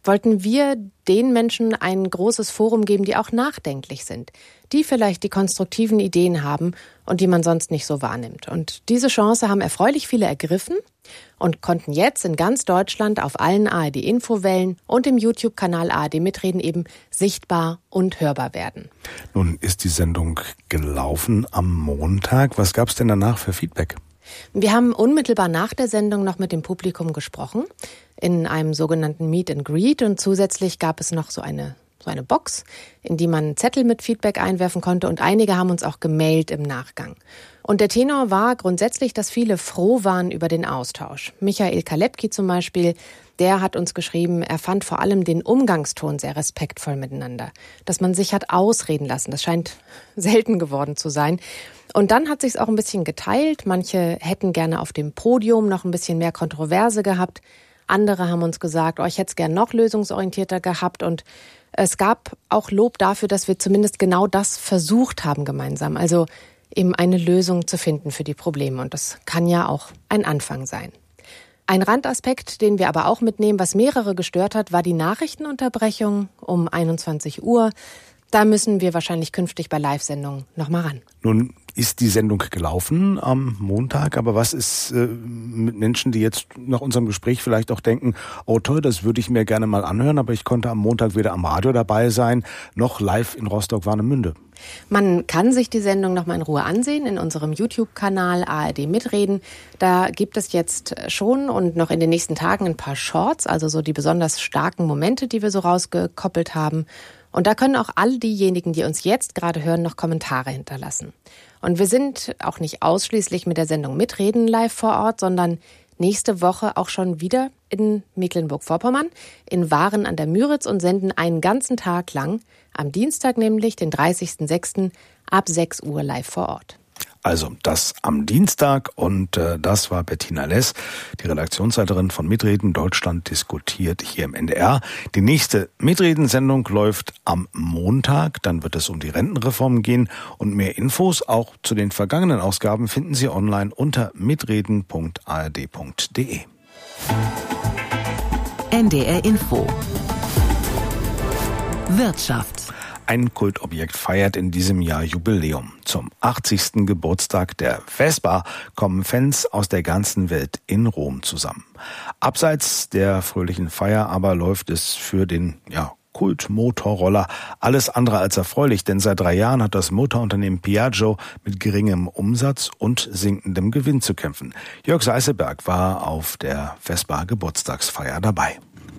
wollten wir den Menschen ein großes Forum geben, die auch nachdenklich sind, die vielleicht die konstruktiven Ideen haben und die man sonst nicht so wahrnimmt. Und diese Chance haben erfreulich viele ergriffen und konnten jetzt in ganz Deutschland auf allen ARD-Infowellen und im YouTube-Kanal ARD Mitreden eben sichtbar und hörbar werden. Nun ist die Sendung gelaufen am Montag. Was gab es denn danach für Feedback? Wir haben unmittelbar nach der Sendung noch mit dem Publikum gesprochen, in einem sogenannten Meet and Greet, und zusätzlich gab es noch so eine Box, in die man Zettel mit Feedback einwerfen konnte, und einige haben uns auch gemailt im Nachgang. Und der Tenor war grundsätzlich, dass viele froh waren über den Austausch. Michael Kalepki zum Beispiel, der hat uns geschrieben, er fand vor allem den Umgangston sehr respektvoll miteinander, dass man sich hat ausreden lassen. Das scheint selten geworden zu sein. Und dann hat sich's auch ein bisschen geteilt. Manche hätten gerne auf dem Podium noch ein bisschen mehr Kontroverse gehabt. Andere haben uns gesagt, ich hätte es gern noch lösungsorientierter gehabt. Und es gab auch Lob dafür, dass wir zumindest genau das versucht haben gemeinsam. Also eben eine Lösung zu finden für die Probleme. Und das kann ja auch ein Anfang sein. Ein Randaspekt, den wir aber auch mitnehmen, was mehrere gestört hat, war die Nachrichtenunterbrechung um 21 Uhr. Da müssen wir wahrscheinlich künftig bei Live-Sendungen noch mal ran. Nun ist die Sendung gelaufen am Montag, aber was ist mit Menschen, die jetzt nach unserem Gespräch vielleicht auch denken, oh toll, das würde ich mir gerne mal anhören, aber ich konnte am Montag weder am Radio dabei sein, noch live in Rostock-Warnemünde? Man kann sich die Sendung noch mal in Ruhe ansehen in unserem YouTube-Kanal ARD Mitreden. Da gibt es jetzt schon und noch in den nächsten Tagen ein paar Shorts, also so die besonders starken Momente, die wir so rausgekoppelt haben. Und da können auch all diejenigen, die uns jetzt gerade hören, noch Kommentare hinterlassen. Und wir sind auch nicht ausschließlich mit der Sendung Mitreden live vor Ort, sondern nächste Woche auch schon wieder in Mecklenburg-Vorpommern, in Waren an der Müritz, und senden einen ganzen Tag lang, am Dienstag nämlich, den 30.06. ab 6 Uhr live vor Ort. Also das am Dienstag, und das war Bettina Less, die Redaktionsleiterin von Mitreden Deutschland diskutiert hier im NDR. Die nächste Mitreden-Sendung läuft am Montag, dann wird es um die Rentenreform gehen, und mehr Infos auch zu den vergangenen Ausgaben finden Sie online unter mitreden.ard.de. NDR Info. Wirtschaft. Ein Kultobjekt feiert in diesem Jahr Jubiläum. Zum 80. Geburtstag der Vespa kommen Fans aus der ganzen Welt in Rom zusammen. Abseits der fröhlichen Feier aber läuft es für den Kultmotorroller alles andere als erfreulich, denn seit 3 Jahren hat das Motorunternehmen Piaggio mit geringem Umsatz und sinkendem Gewinn zu kämpfen. Jörg Seißeberg war auf der Vespa-Geburtstagsfeier dabei.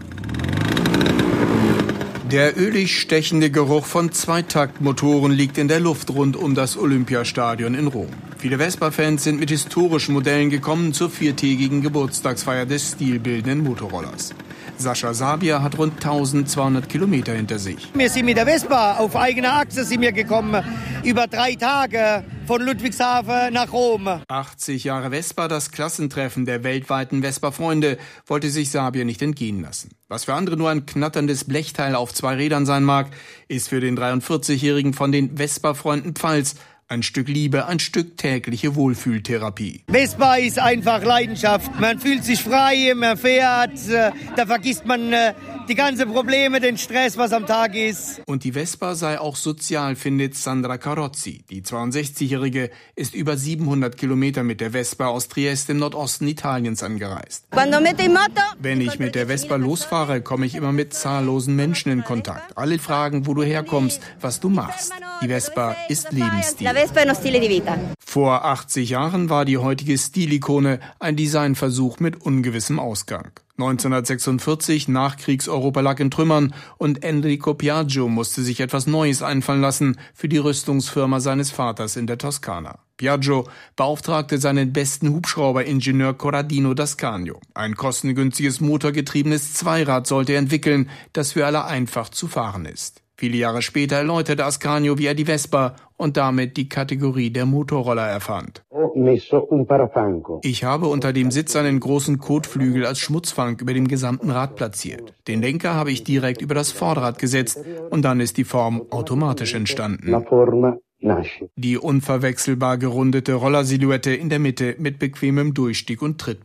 Der ölig stechende Geruch von Zweitaktmotoren liegt in der Luft rund um das Olympiastadion in Rom. Viele Vespa-Fans sind mit historischen Modellen gekommen zur 4-tägigen Geburtstagsfeier des stilbildenden Motorrollers. Sascha Sabia hat rund 1200 Kilometer hinter sich. Wir sind mit der Vespa auf eigener Achse gekommen, über 3 Tage von Ludwigshafen nach Rom. 80 Jahre Vespa, das Klassentreffen der weltweiten Vespa-Freunde, wollte sich Sabia nicht entgehen lassen. Was für andere nur ein knatterndes Blechteil auf 2 Rädern sein mag, ist für den 43-Jährigen von den Vespa-Freunden Pfalz ein Stück Liebe, ein Stück tägliche Wohlfühltherapie. Vespa ist einfach Leidenschaft. Man fühlt sich frei, man fährt, da vergisst man die ganzen Probleme, den Stress, was am Tag ist. Und die Vespa sei auch sozial, findet Sandra Carozzi. Die 62-Jährige ist über 700 Kilometer mit der Vespa aus Trieste im Nordosten Italiens angereist. Wenn ich mit der Vespa losfahre, komme ich immer mit zahllosen Menschen in Kontakt. Alle fragen, wo du herkommst, was du machst. Die Vespa ist Lebensstil. Vor 80 Jahren war die heutige Stilikone ein Designversuch mit ungewissem Ausgang. 1946, Nachkriegs-Europa lag in Trümmern, und Enrico Piaggio musste sich etwas Neues einfallen lassen für die Rüstungsfirma seines Vaters in der Toskana. Piaggio beauftragte seinen besten Hubschrauberingenieur Corradino d'Ascanio. Ein kostengünstiges motorgetriebenes Zweirad sollte er entwickeln, das für alle einfach zu fahren ist. Viele Jahre später erläuterte Ascanio, wie er die Vespa und damit die Kategorie der Motorroller erfand. Ich habe unter dem Sitz einen großen Kotflügel als Schmutzfang über dem gesamten Rad platziert. Den Lenker habe ich direkt über das Vorderrad gesetzt, und dann ist die Form automatisch entstanden. Die unverwechselbar gerundete Rollersilhouette in der Mitte mit bequemem Durchstieg und Trittbrett.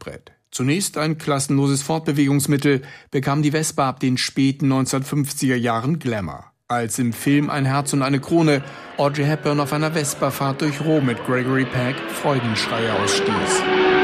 Zunächst ein klassenloses Fortbewegungsmittel, bekam die Vespa ab den späten 1950er Jahren Glamour. Als im Film Ein Herz und eine Krone Audrey Hepburn auf einer Vespa-Fahrt durch Rom mit Gregory Peck Freudenschreie ausstieß.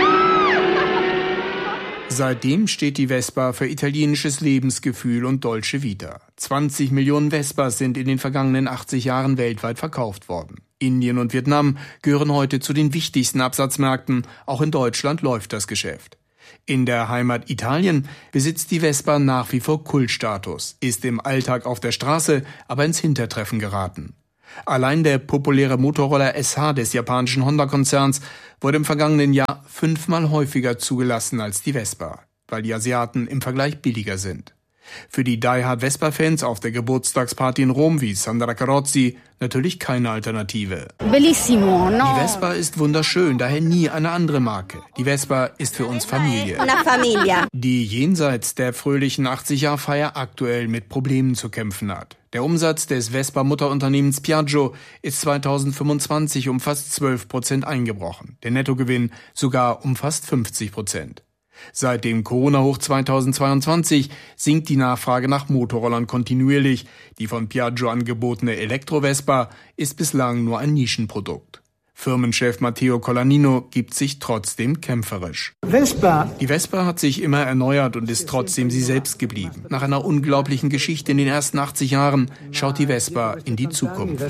Seitdem steht die Vespa für italienisches Lebensgefühl und Dolce Vita. 20 Millionen Vespas sind in den vergangenen 80 Jahren weltweit verkauft worden. Indien und Vietnam gehören heute zu den wichtigsten Absatzmärkten. Auch in Deutschland läuft das Geschäft. In der Heimat Italien besitzt die Vespa nach wie vor Kultstatus, ist im Alltag auf der Straße aber ins Hintertreffen geraten. Allein der populäre Motorroller SH des japanischen Honda-Konzerns wurde im vergangenen Jahr 5-mal häufiger zugelassen als die Vespa, weil die Asiaten im Vergleich billiger sind. Für die Die-Hard-Vespa-Fans auf der Geburtstagsparty in Rom wie Sandra Carozzi natürlich keine Alternative. Bellissimo, no? Die Vespa ist wunderschön, daher nie eine andere Marke. Die Vespa ist für uns Familie. Una familia. Die jenseits der fröhlichen 80-Jahr-Feier aktuell mit Problemen zu kämpfen hat. Der Umsatz des Vespa-Mutterunternehmens Piaggio ist 2025 um fast 12% eingebrochen. Der Nettogewinn sogar um fast 50%. Seit dem Corona-Hoch 2022 sinkt die Nachfrage nach Motorrollern kontinuierlich. Die von Piaggio angebotene Elektro-Vespa ist bislang nur ein Nischenprodukt. Firmenchef Matteo Colaninno gibt sich trotzdem kämpferisch. Die Vespa hat sich immer erneuert und ist trotzdem sie selbst geblieben. Nach einer unglaublichen Geschichte in den ersten 80 Jahren schaut die Vespa in die Zukunft.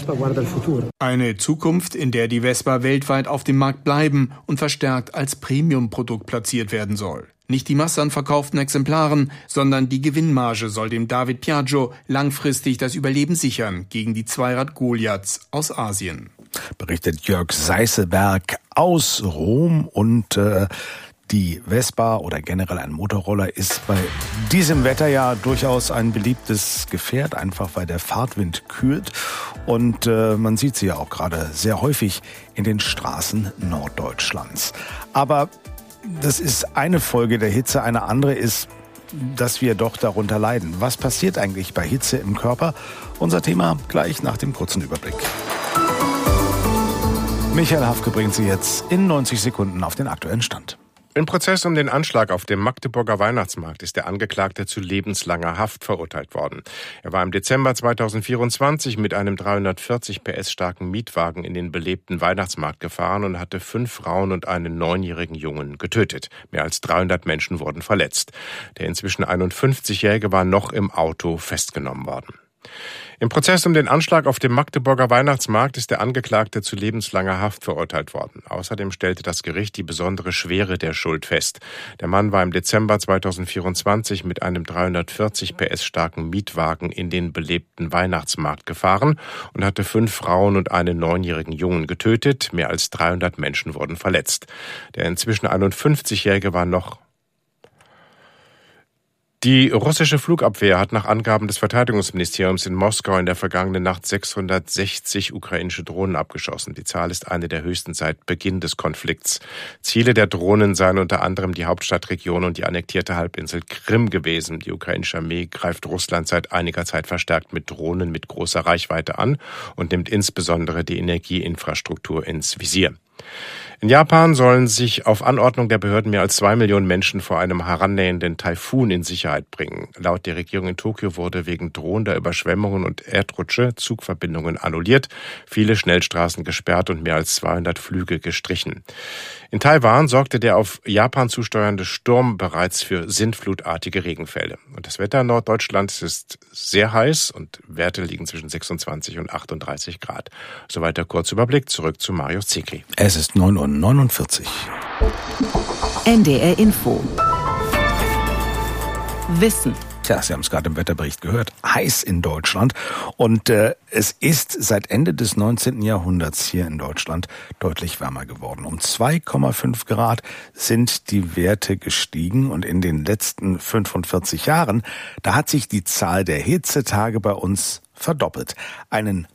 Eine Zukunft, in der die Vespa weltweit auf dem Markt bleiben und verstärkt als Premium-Produkt platziert werden soll. Nicht die Masse an verkauften Exemplaren, sondern die Gewinnmarge soll dem David Piaggio langfristig das Überleben sichern gegen die Zweirad-Goliaths aus Asien. Berichtet Jörg Seißeberg aus Rom. Und die Vespa oder generell ein Motorroller ist bei diesem Wetter ja durchaus ein beliebtes Gefährt, einfach weil der Fahrtwind kühlt. Und man sieht sie ja auch gerade sehr häufig in den Straßen Norddeutschlands. Aber das ist eine Folge der Hitze, eine andere ist, dass wir doch darunter leiden. Was passiert eigentlich bei Hitze im Körper? Unser Thema gleich nach dem kurzen Überblick. Michael Hafke bringt Sie jetzt in 90 Sekunden auf den aktuellen Stand. Im Prozess um den Anschlag auf dem Magdeburger Weihnachtsmarkt ist der Angeklagte zu lebenslanger Haft verurteilt worden. Er war im Dezember 2024 mit einem 340 PS starken Mietwagen in den belebten Weihnachtsmarkt gefahren und hatte 5 Frauen und einen 9-jährigen Jungen getötet. Mehr als 300 Menschen wurden verletzt. Der inzwischen 51-Jährige war noch im Auto festgenommen worden. Im Prozess um den Anschlag auf dem Magdeburger Weihnachtsmarkt ist der Angeklagte zu lebenslanger Haft verurteilt worden. Außerdem stellte das Gericht die besondere Schwere der Schuld fest. Der Mann war im Dezember 2024 mit einem 340 PS starken Mietwagen in den belebten Weihnachtsmarkt gefahren und hatte 5 Frauen und einen 9-jährigen Jungen getötet. Mehr als 300 Menschen wurden verletzt. Der inzwischen 51-Jährige war noch. Die russische Flugabwehr hat nach Angaben des Verteidigungsministeriums in Moskau in der vergangenen Nacht 660 ukrainische Drohnen abgeschossen. Die Zahl ist eine der höchsten seit Beginn des Konflikts. Ziele der Drohnen seien unter anderem die Hauptstadtregion und die annektierte Halbinsel Krim gewesen. Die ukrainische Armee greift Russland seit einiger Zeit verstärkt mit Drohnen mit großer Reichweite an und nimmt insbesondere die Energieinfrastruktur ins Visier. In Japan sollen sich auf Anordnung der Behörden mehr als 2 Millionen Menschen vor einem herannähernden Taifun in Sicherheit bringen. Laut der Regierung in Tokio wurde wegen drohender Überschwemmungen und Erdrutsche Zugverbindungen annulliert, viele Schnellstraßen gesperrt und mehr als 200 Flüge gestrichen. In Taiwan sorgte der auf Japan zusteuernde Sturm bereits für sintflutartige Regenfälle. Und das Wetter in Norddeutschland ist sehr heiß und Werte liegen zwischen 26 und 38 Grad. Soweit der Kurzüberblick. Zurück zu Marius Zekri. Es ist 9:49 Uhr. NDR Info. Wissen. Tja, Sie haben es gerade im Wetterbericht gehört. Heiß in Deutschland. Und es ist seit Ende des 19. Jahrhunderts hier in Deutschland deutlich wärmer geworden. Um 2,5 Grad sind die Werte gestiegen. Und in den letzten 45 Jahren, da hat sich die Zahl der Hitzetage bei uns verdoppelt. Einen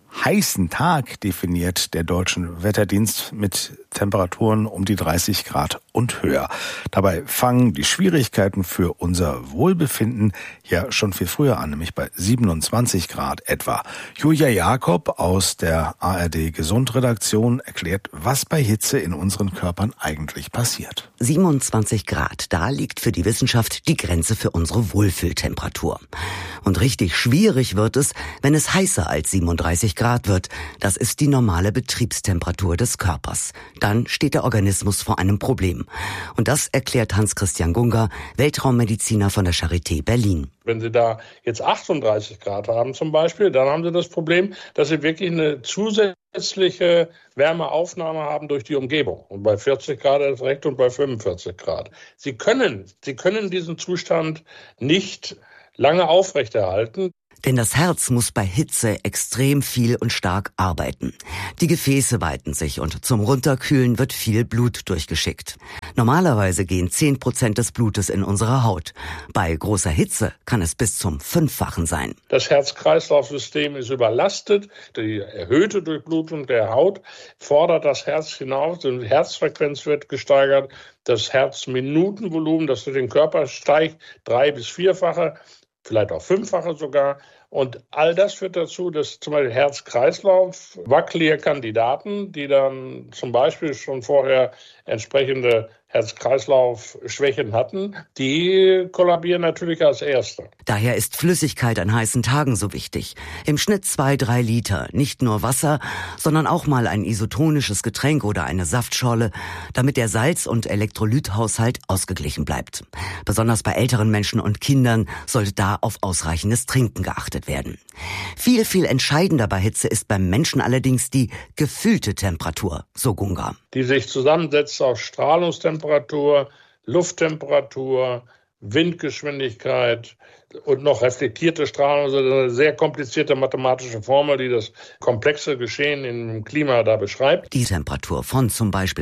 heißen Tag definiert der Deutsche Wetterdienst mit Temperaturen um die 30 Grad und höher. Dabei fangen die Schwierigkeiten für unser Wohlbefinden ja schon viel früher an, nämlich bei 27 Grad etwa. Julia Jakob aus der ARD Gesundredaktion erklärt, was bei Hitze in unseren Körpern eigentlich passiert. 27 Grad, da liegt für die Wissenschaft die Grenze für unsere Wohlfühltemperatur. Und richtig schwierig wird es, wenn es heißer als 37 Grad wird. Das ist die normale Betriebstemperatur des Körpers. Dann steht der Organismus vor einem Problem. Und das erklärt Hans-Christian Gunga, Weltraummediziner von der Charité Berlin. Wenn Sie da jetzt 38 Grad haben zum Beispiel, dann haben Sie das Problem, dass Sie wirklich eine zusätzliche Wärmeaufnahme haben durch die Umgebung. Und bei 40 Grad erst recht und bei 45 Grad. Sie können diesen Zustand nicht lange aufrechterhalten. Denn das Herz muss bei Hitze extrem viel und stark arbeiten. Die Gefäße weiten sich und zum Runterkühlen wird viel Blut durchgeschickt. Normalerweise gehen 10% des Blutes in unsere Haut. Bei großer Hitze kann es bis zum 5-fachen sein. Das Herz-Kreislauf-System ist überlastet. Die erhöhte Durchblutung der Haut fordert das Herz hinaus. Die Herzfrequenz wird gesteigert. Das Herzminutenvolumen, das für den Körper steigt, 3- bis 4-fache. Vielleicht auch 5-fache sogar. Und all das führt dazu, dass zum Beispiel Herz-Kreislauf, wackelige Kandidaten, die dann zum Beispiel schon vorher entsprechende Herz-Kreislauf-Schwächen hatten, die kollabieren natürlich als Erste. Daher ist Flüssigkeit an heißen Tagen so wichtig. Im Schnitt 2-3 Liter, nicht nur Wasser, sondern auch mal ein isotonisches Getränk oder eine Saftschorle, damit der Salz- und Elektrolythaushalt ausgeglichen bleibt. Besonders bei älteren Menschen und Kindern sollte da auf ausreichendes Trinken geachtet werden. Viel, viel entscheidender bei Hitze ist beim Menschen allerdings die gefühlte Temperatur, so Gunga. Die sich zusammensetzt aus Strahlungstemperatur, Lufttemperatur, Windgeschwindigkeit und noch reflektierte Strahlung, also eine sehr komplizierte mathematische Formel, die das komplexe Geschehen im Klima da beschreibt. Die Temperatur von zum Beispiel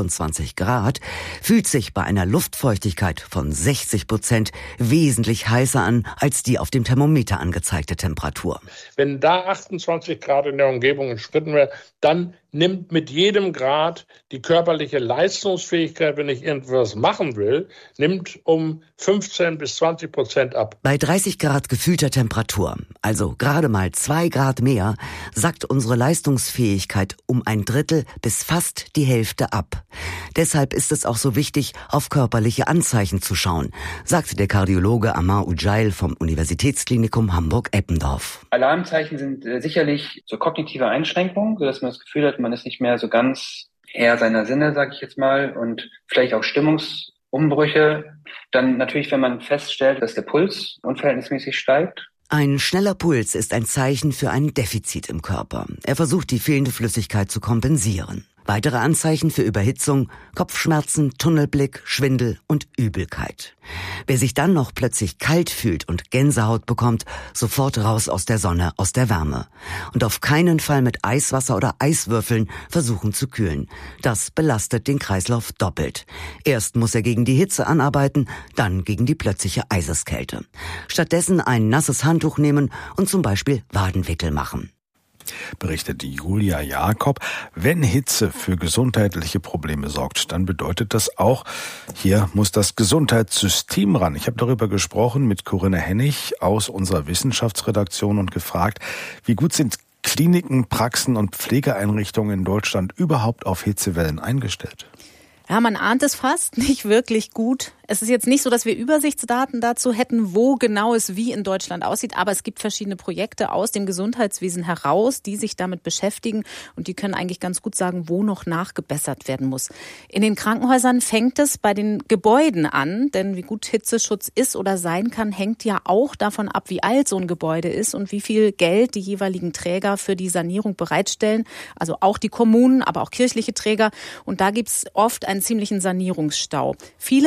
28 Grad fühlt sich bei einer Luftfeuchtigkeit von 60% wesentlich heißer an als die auf dem Thermometer angezeigte Temperatur. Wenn da 28 Grad in der Umgebung entschritten wird, dann nimmt mit jedem Grad die körperliche Leistungsfähigkeit, wenn ich irgendwas machen will, nimmt um 15 bis 20% ab. Bei 30 Grad gefühlter Temperatur, also gerade mal 2 Grad mehr, sackt unsere Leistungsfähigkeit um 1/3 bis fast die Hälfte ab. Deshalb ist es auch so wichtig, auf körperliche Anzeichen zu schauen, sagte der Kardiologe Amar Ujail vom Universitätsklinikum Hamburg-Eppendorf. Alarmzeichen sind sicherlich so kognitive Einschränkungen, sodass man das Gefühl hat, man ist nicht mehr so ganz Herr seiner Sinne, sage ich jetzt mal, und vielleicht auch Stimmungsumbrüche. Dann natürlich, wenn man feststellt, dass der Puls unverhältnismäßig steigt. Ein schneller Puls ist ein Zeichen für ein Defizit im Körper. Er versucht, die fehlende Flüssigkeit zu kompensieren. Weitere Anzeichen für Überhitzung, Kopfschmerzen, Tunnelblick, Schwindel und Übelkeit. Wer sich dann noch plötzlich kalt fühlt und Gänsehaut bekommt, sofort raus aus der Sonne, aus der Wärme. Und auf keinen Fall mit Eiswasser oder Eiswürfeln versuchen zu kühlen. Das belastet den Kreislauf doppelt. Erst muss er gegen die Hitze anarbeiten, dann gegen die plötzliche Eiseskälte. Stattdessen ein nasses Handtuch nehmen und zum Beispiel Wadenwickel machen. Berichtet Julia Jakob. Wenn Hitze für gesundheitliche Probleme sorgt, dann bedeutet das auch, hier muss das Gesundheitssystem ran. Ich habe darüber gesprochen mit Corinna Hennig aus unserer Wissenschaftsredaktion und gefragt, wie gut sind Kliniken, Praxen und Pflegeeinrichtungen in Deutschland überhaupt auf Hitzewellen eingestellt? Ja, man ahnt es fast nicht wirklich gut. Es ist jetzt nicht so, dass wir Übersichtsdaten dazu hätten, wo genau es wie in Deutschland aussieht. Aber es gibt verschiedene Projekte aus dem Gesundheitswesen heraus, die sich damit beschäftigen. Und die können eigentlich ganz gut sagen, wo noch nachgebessert werden muss. In den Krankenhäusern fängt es bei den Gebäuden an. Denn wie gut Hitzeschutz ist oder sein kann, hängt ja auch davon ab, wie alt so ein Gebäude ist und wie viel Geld die jeweiligen Träger für die Sanierung bereitstellen. Also auch die Kommunen, aber auch kirchliche Träger. Und da gibt's oft einen ziemlichen Sanierungsstau. Viele Krankenhäuser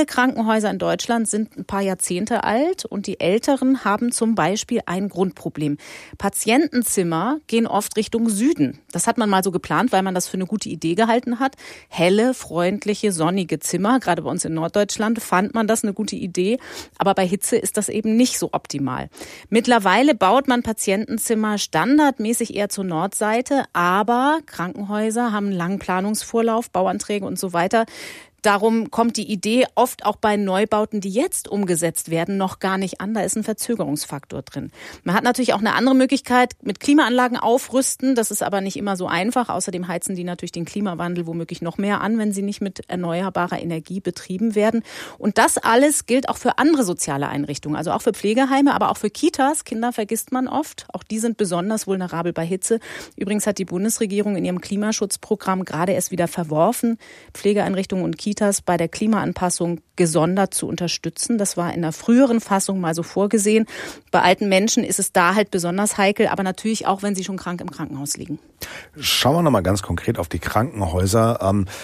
Krankenhäuser in Deutschland sind ein paar Jahrzehnte alt und die Älteren haben zum Beispiel ein Grundproblem. Patientenzimmer gehen oft Richtung Süden. Das hat man mal so geplant, weil man das für eine gute Idee gehalten hat. Helle, freundliche, sonnige Zimmer, gerade bei uns in Norddeutschland fand man das eine gute Idee. Aber bei Hitze ist das eben nicht so optimal. Mittlerweile baut man Patientenzimmer standardmäßig eher zur Nordseite, aber Krankenhäuser haben einen langen Planungsvorlauf, Bauanträge und so weiter. Darum kommt die Idee oft auch bei Neubauten, die jetzt umgesetzt werden, noch gar nicht an. Da ist ein Verzögerungsfaktor drin. Man hat natürlich auch eine andere Möglichkeit mit Klimaanlagen aufrüsten. Das ist aber nicht immer so einfach. Außerdem heizen die natürlich den Klimawandel womöglich noch mehr an, wenn sie nicht mit erneuerbarer Energie betrieben werden. Und das alles gilt auch für andere soziale Einrichtungen, also auch für Pflegeheime, aber auch für Kitas. Kinder vergisst man oft. Auch die sind besonders vulnerabel bei Hitze. Übrigens hat die Bundesregierung in ihrem Klimaschutzprogramm gerade erst wieder verworfen, Pflegeeinrichtungen und Kitas bei der Klimaanpassung gesondert zu unterstützen. Das war in der früheren Fassung mal so vorgesehen. Bei alten Menschen ist es da halt besonders heikel, aber natürlich auch, wenn sie schon krank im Krankenhaus liegen. Schauen wir nochmal ganz konkret auf die Krankenhäuser.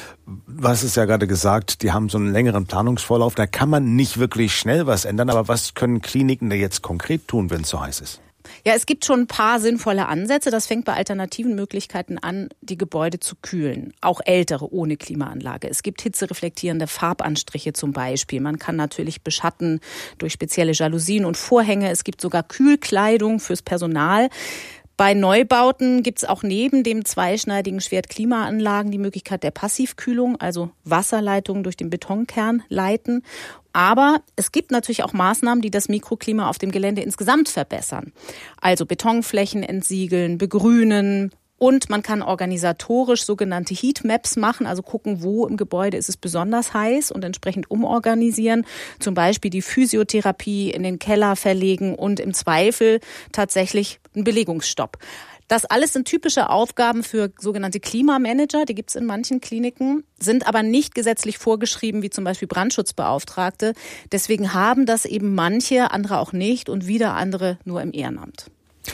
Du hast es ja gerade gesagt, die haben so einen längeren Planungsvorlauf. Da kann man nicht wirklich schnell was ändern. Aber was können Kliniken da jetzt konkret tun, wenn es so heiß ist? Ja, es gibt schon ein paar sinnvolle Ansätze. Das fängt bei alternativen Möglichkeiten an, die Gebäude zu kühlen. Auch ältere ohne Klimaanlage. Es gibt hitzereflektierende Farbanstriche zum Beispiel. Man kann natürlich beschatten durch spezielle Jalousien und Vorhänge. Es gibt sogar Kühlkleidung fürs Personal. Bei Neubauten gibt es auch neben dem zweischneidigen Schwert Klimaanlagen die Möglichkeit der Passivkühlung, also Wasserleitungen durch den Betonkern leiten. Aber es gibt natürlich auch Maßnahmen, die das Mikroklima auf dem Gelände insgesamt verbessern. Also Betonflächen entsiegeln, begrünen. Und man kann organisatorisch sogenannte Heatmaps machen, also gucken, wo im Gebäude ist es besonders heiß und entsprechend umorganisieren. Zum Beispiel die Physiotherapie in den Keller verlegen und im Zweifel tatsächlich einen Belegungsstopp. Das alles sind typische Aufgaben für sogenannte Klimamanager, die gibt es in manchen Kliniken, sind aber nicht gesetzlich vorgeschrieben, wie zum Beispiel Brandschutzbeauftragte. Deswegen haben das eben manche, andere auch nicht und wieder andere nur im Ehrenamt.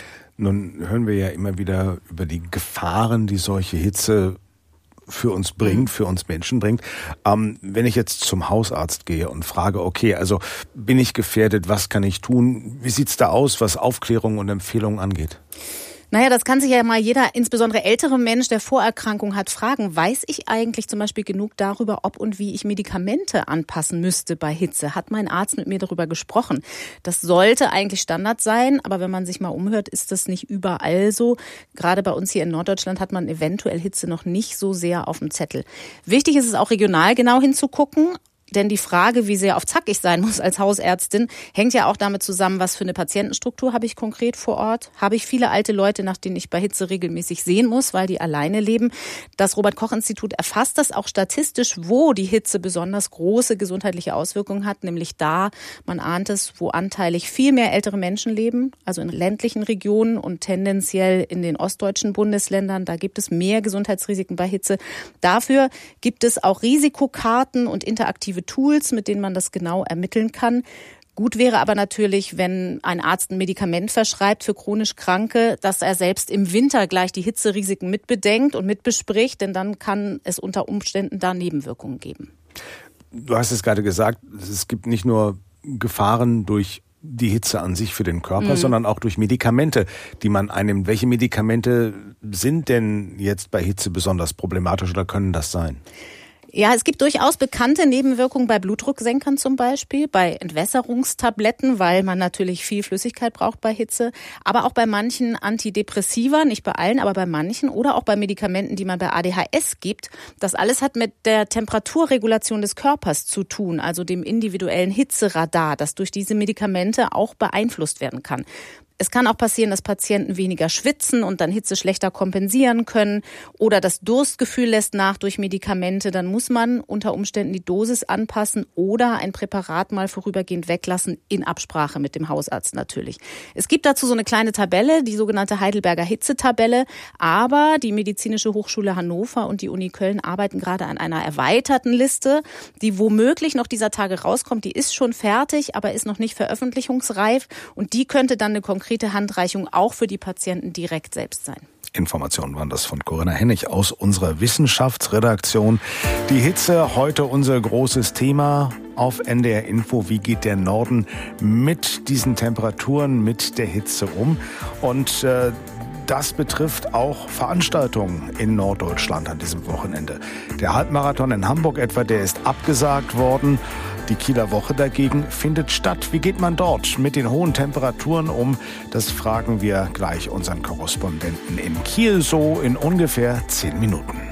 Nun hören wir ja immer wieder über die Gefahren, die solche Hitze für uns bringt, für uns Menschen bringt. Wenn ich jetzt zum Hausarzt gehe und frage, okay, also bin ich gefährdet, was kann ich tun? Wie sieht's da aus, was Aufklärung und Empfehlungen angeht? Naja, das kann sich ja mal jeder, insbesondere ältere Mensch, der Vorerkrankung hat, fragen. Weiß ich eigentlich zum Beispiel genug darüber, ob und wie ich Medikamente anpassen müsste bei Hitze? Hat mein Arzt mit mir darüber gesprochen? Das sollte eigentlich Standard sein, aber wenn man sich mal umhört, ist das nicht überall so. Gerade bei uns hier in Norddeutschland hat man eventuell Hitze noch nicht so sehr auf dem Zettel. Wichtig ist es auch regional genau hinzugucken. Denn die Frage, wie sehr auf Zack ich sein muss als Hausärztin, hängt ja auch damit zusammen, was für eine Patientenstruktur habe ich konkret vor Ort. Habe ich viele alte Leute, nach denen ich bei Hitze regelmäßig sehen muss, weil die alleine leben. Das Robert-Koch-Institut erfasst das auch statistisch, wo die Hitze besonders große gesundheitliche Auswirkungen hat. Nämlich da, man ahnt es, wo anteilig viel mehr ältere Menschen leben, also in ländlichen Regionen und tendenziell in den ostdeutschen Bundesländern. Da gibt es mehr Gesundheitsrisiken bei Hitze. Dafür gibt es auch Risikokarten und interaktive Tools, mit denen man das genau ermitteln kann. Gut wäre aber natürlich, wenn ein Arzt ein Medikament verschreibt für chronisch Kranke, dass er selbst im Winter gleich die Hitzerisiken mitbedenkt und mitbespricht, denn dann kann es unter Umständen da Nebenwirkungen geben. Du hast es gerade gesagt, es gibt nicht nur Gefahren durch die Hitze an sich für den Körper, sondern auch durch Medikamente, die man einnimmt. Welche Medikamente sind denn jetzt bei Hitze besonders problematisch oder können das sein? Ja, es gibt durchaus bekannte Nebenwirkungen bei Blutdrucksenkern zum Beispiel, bei Entwässerungstabletten, weil man natürlich viel Flüssigkeit braucht bei Hitze, aber auch bei manchen Antidepressiva, nicht bei allen, aber bei manchen oder auch bei Medikamenten, die man bei ADHS gibt. Das alles hat mit der Temperaturregulation des Körpers zu tun, also dem individuellen Hitzeradar, das durch diese Medikamente auch beeinflusst werden kann. Es kann auch passieren, dass Patienten weniger schwitzen und dann Hitze schlechter kompensieren können oder das Durstgefühl lässt nach durch Medikamente. Dann muss man unter Umständen die Dosis anpassen oder ein Präparat mal vorübergehend weglassen, in Absprache mit dem Hausarzt natürlich. Es gibt dazu so eine kleine Tabelle, die sogenannte Heidelberger Hitzetabelle, aber die Medizinische Hochschule Hannover und die Uni Köln arbeiten gerade an einer erweiterten Liste, die womöglich noch dieser Tage rauskommt. Die ist schon fertig, aber ist noch nicht veröffentlichungsreif und die könnte dann eine konkrete Handreichung auch für die Patienten direkt selbst sein. Informationen waren das von Corinna Hennig aus unserer Wissenschaftsredaktion. Die Hitze, heute unser großes Thema. auf NDR Info. Wie geht der Norden mit diesen Temperaturen, mit der Hitze um? Und das betrifft auch Veranstaltungen in Norddeutschland an diesem Wochenende. Der Halbmarathon in Hamburg etwa, der ist abgesagt worden. Die Kieler Woche dagegen findet statt. Wie geht man dort mit den hohen Temperaturen um? Das fragen wir gleich unseren Korrespondenten in Kiel, so in ungefähr 10 Minuten.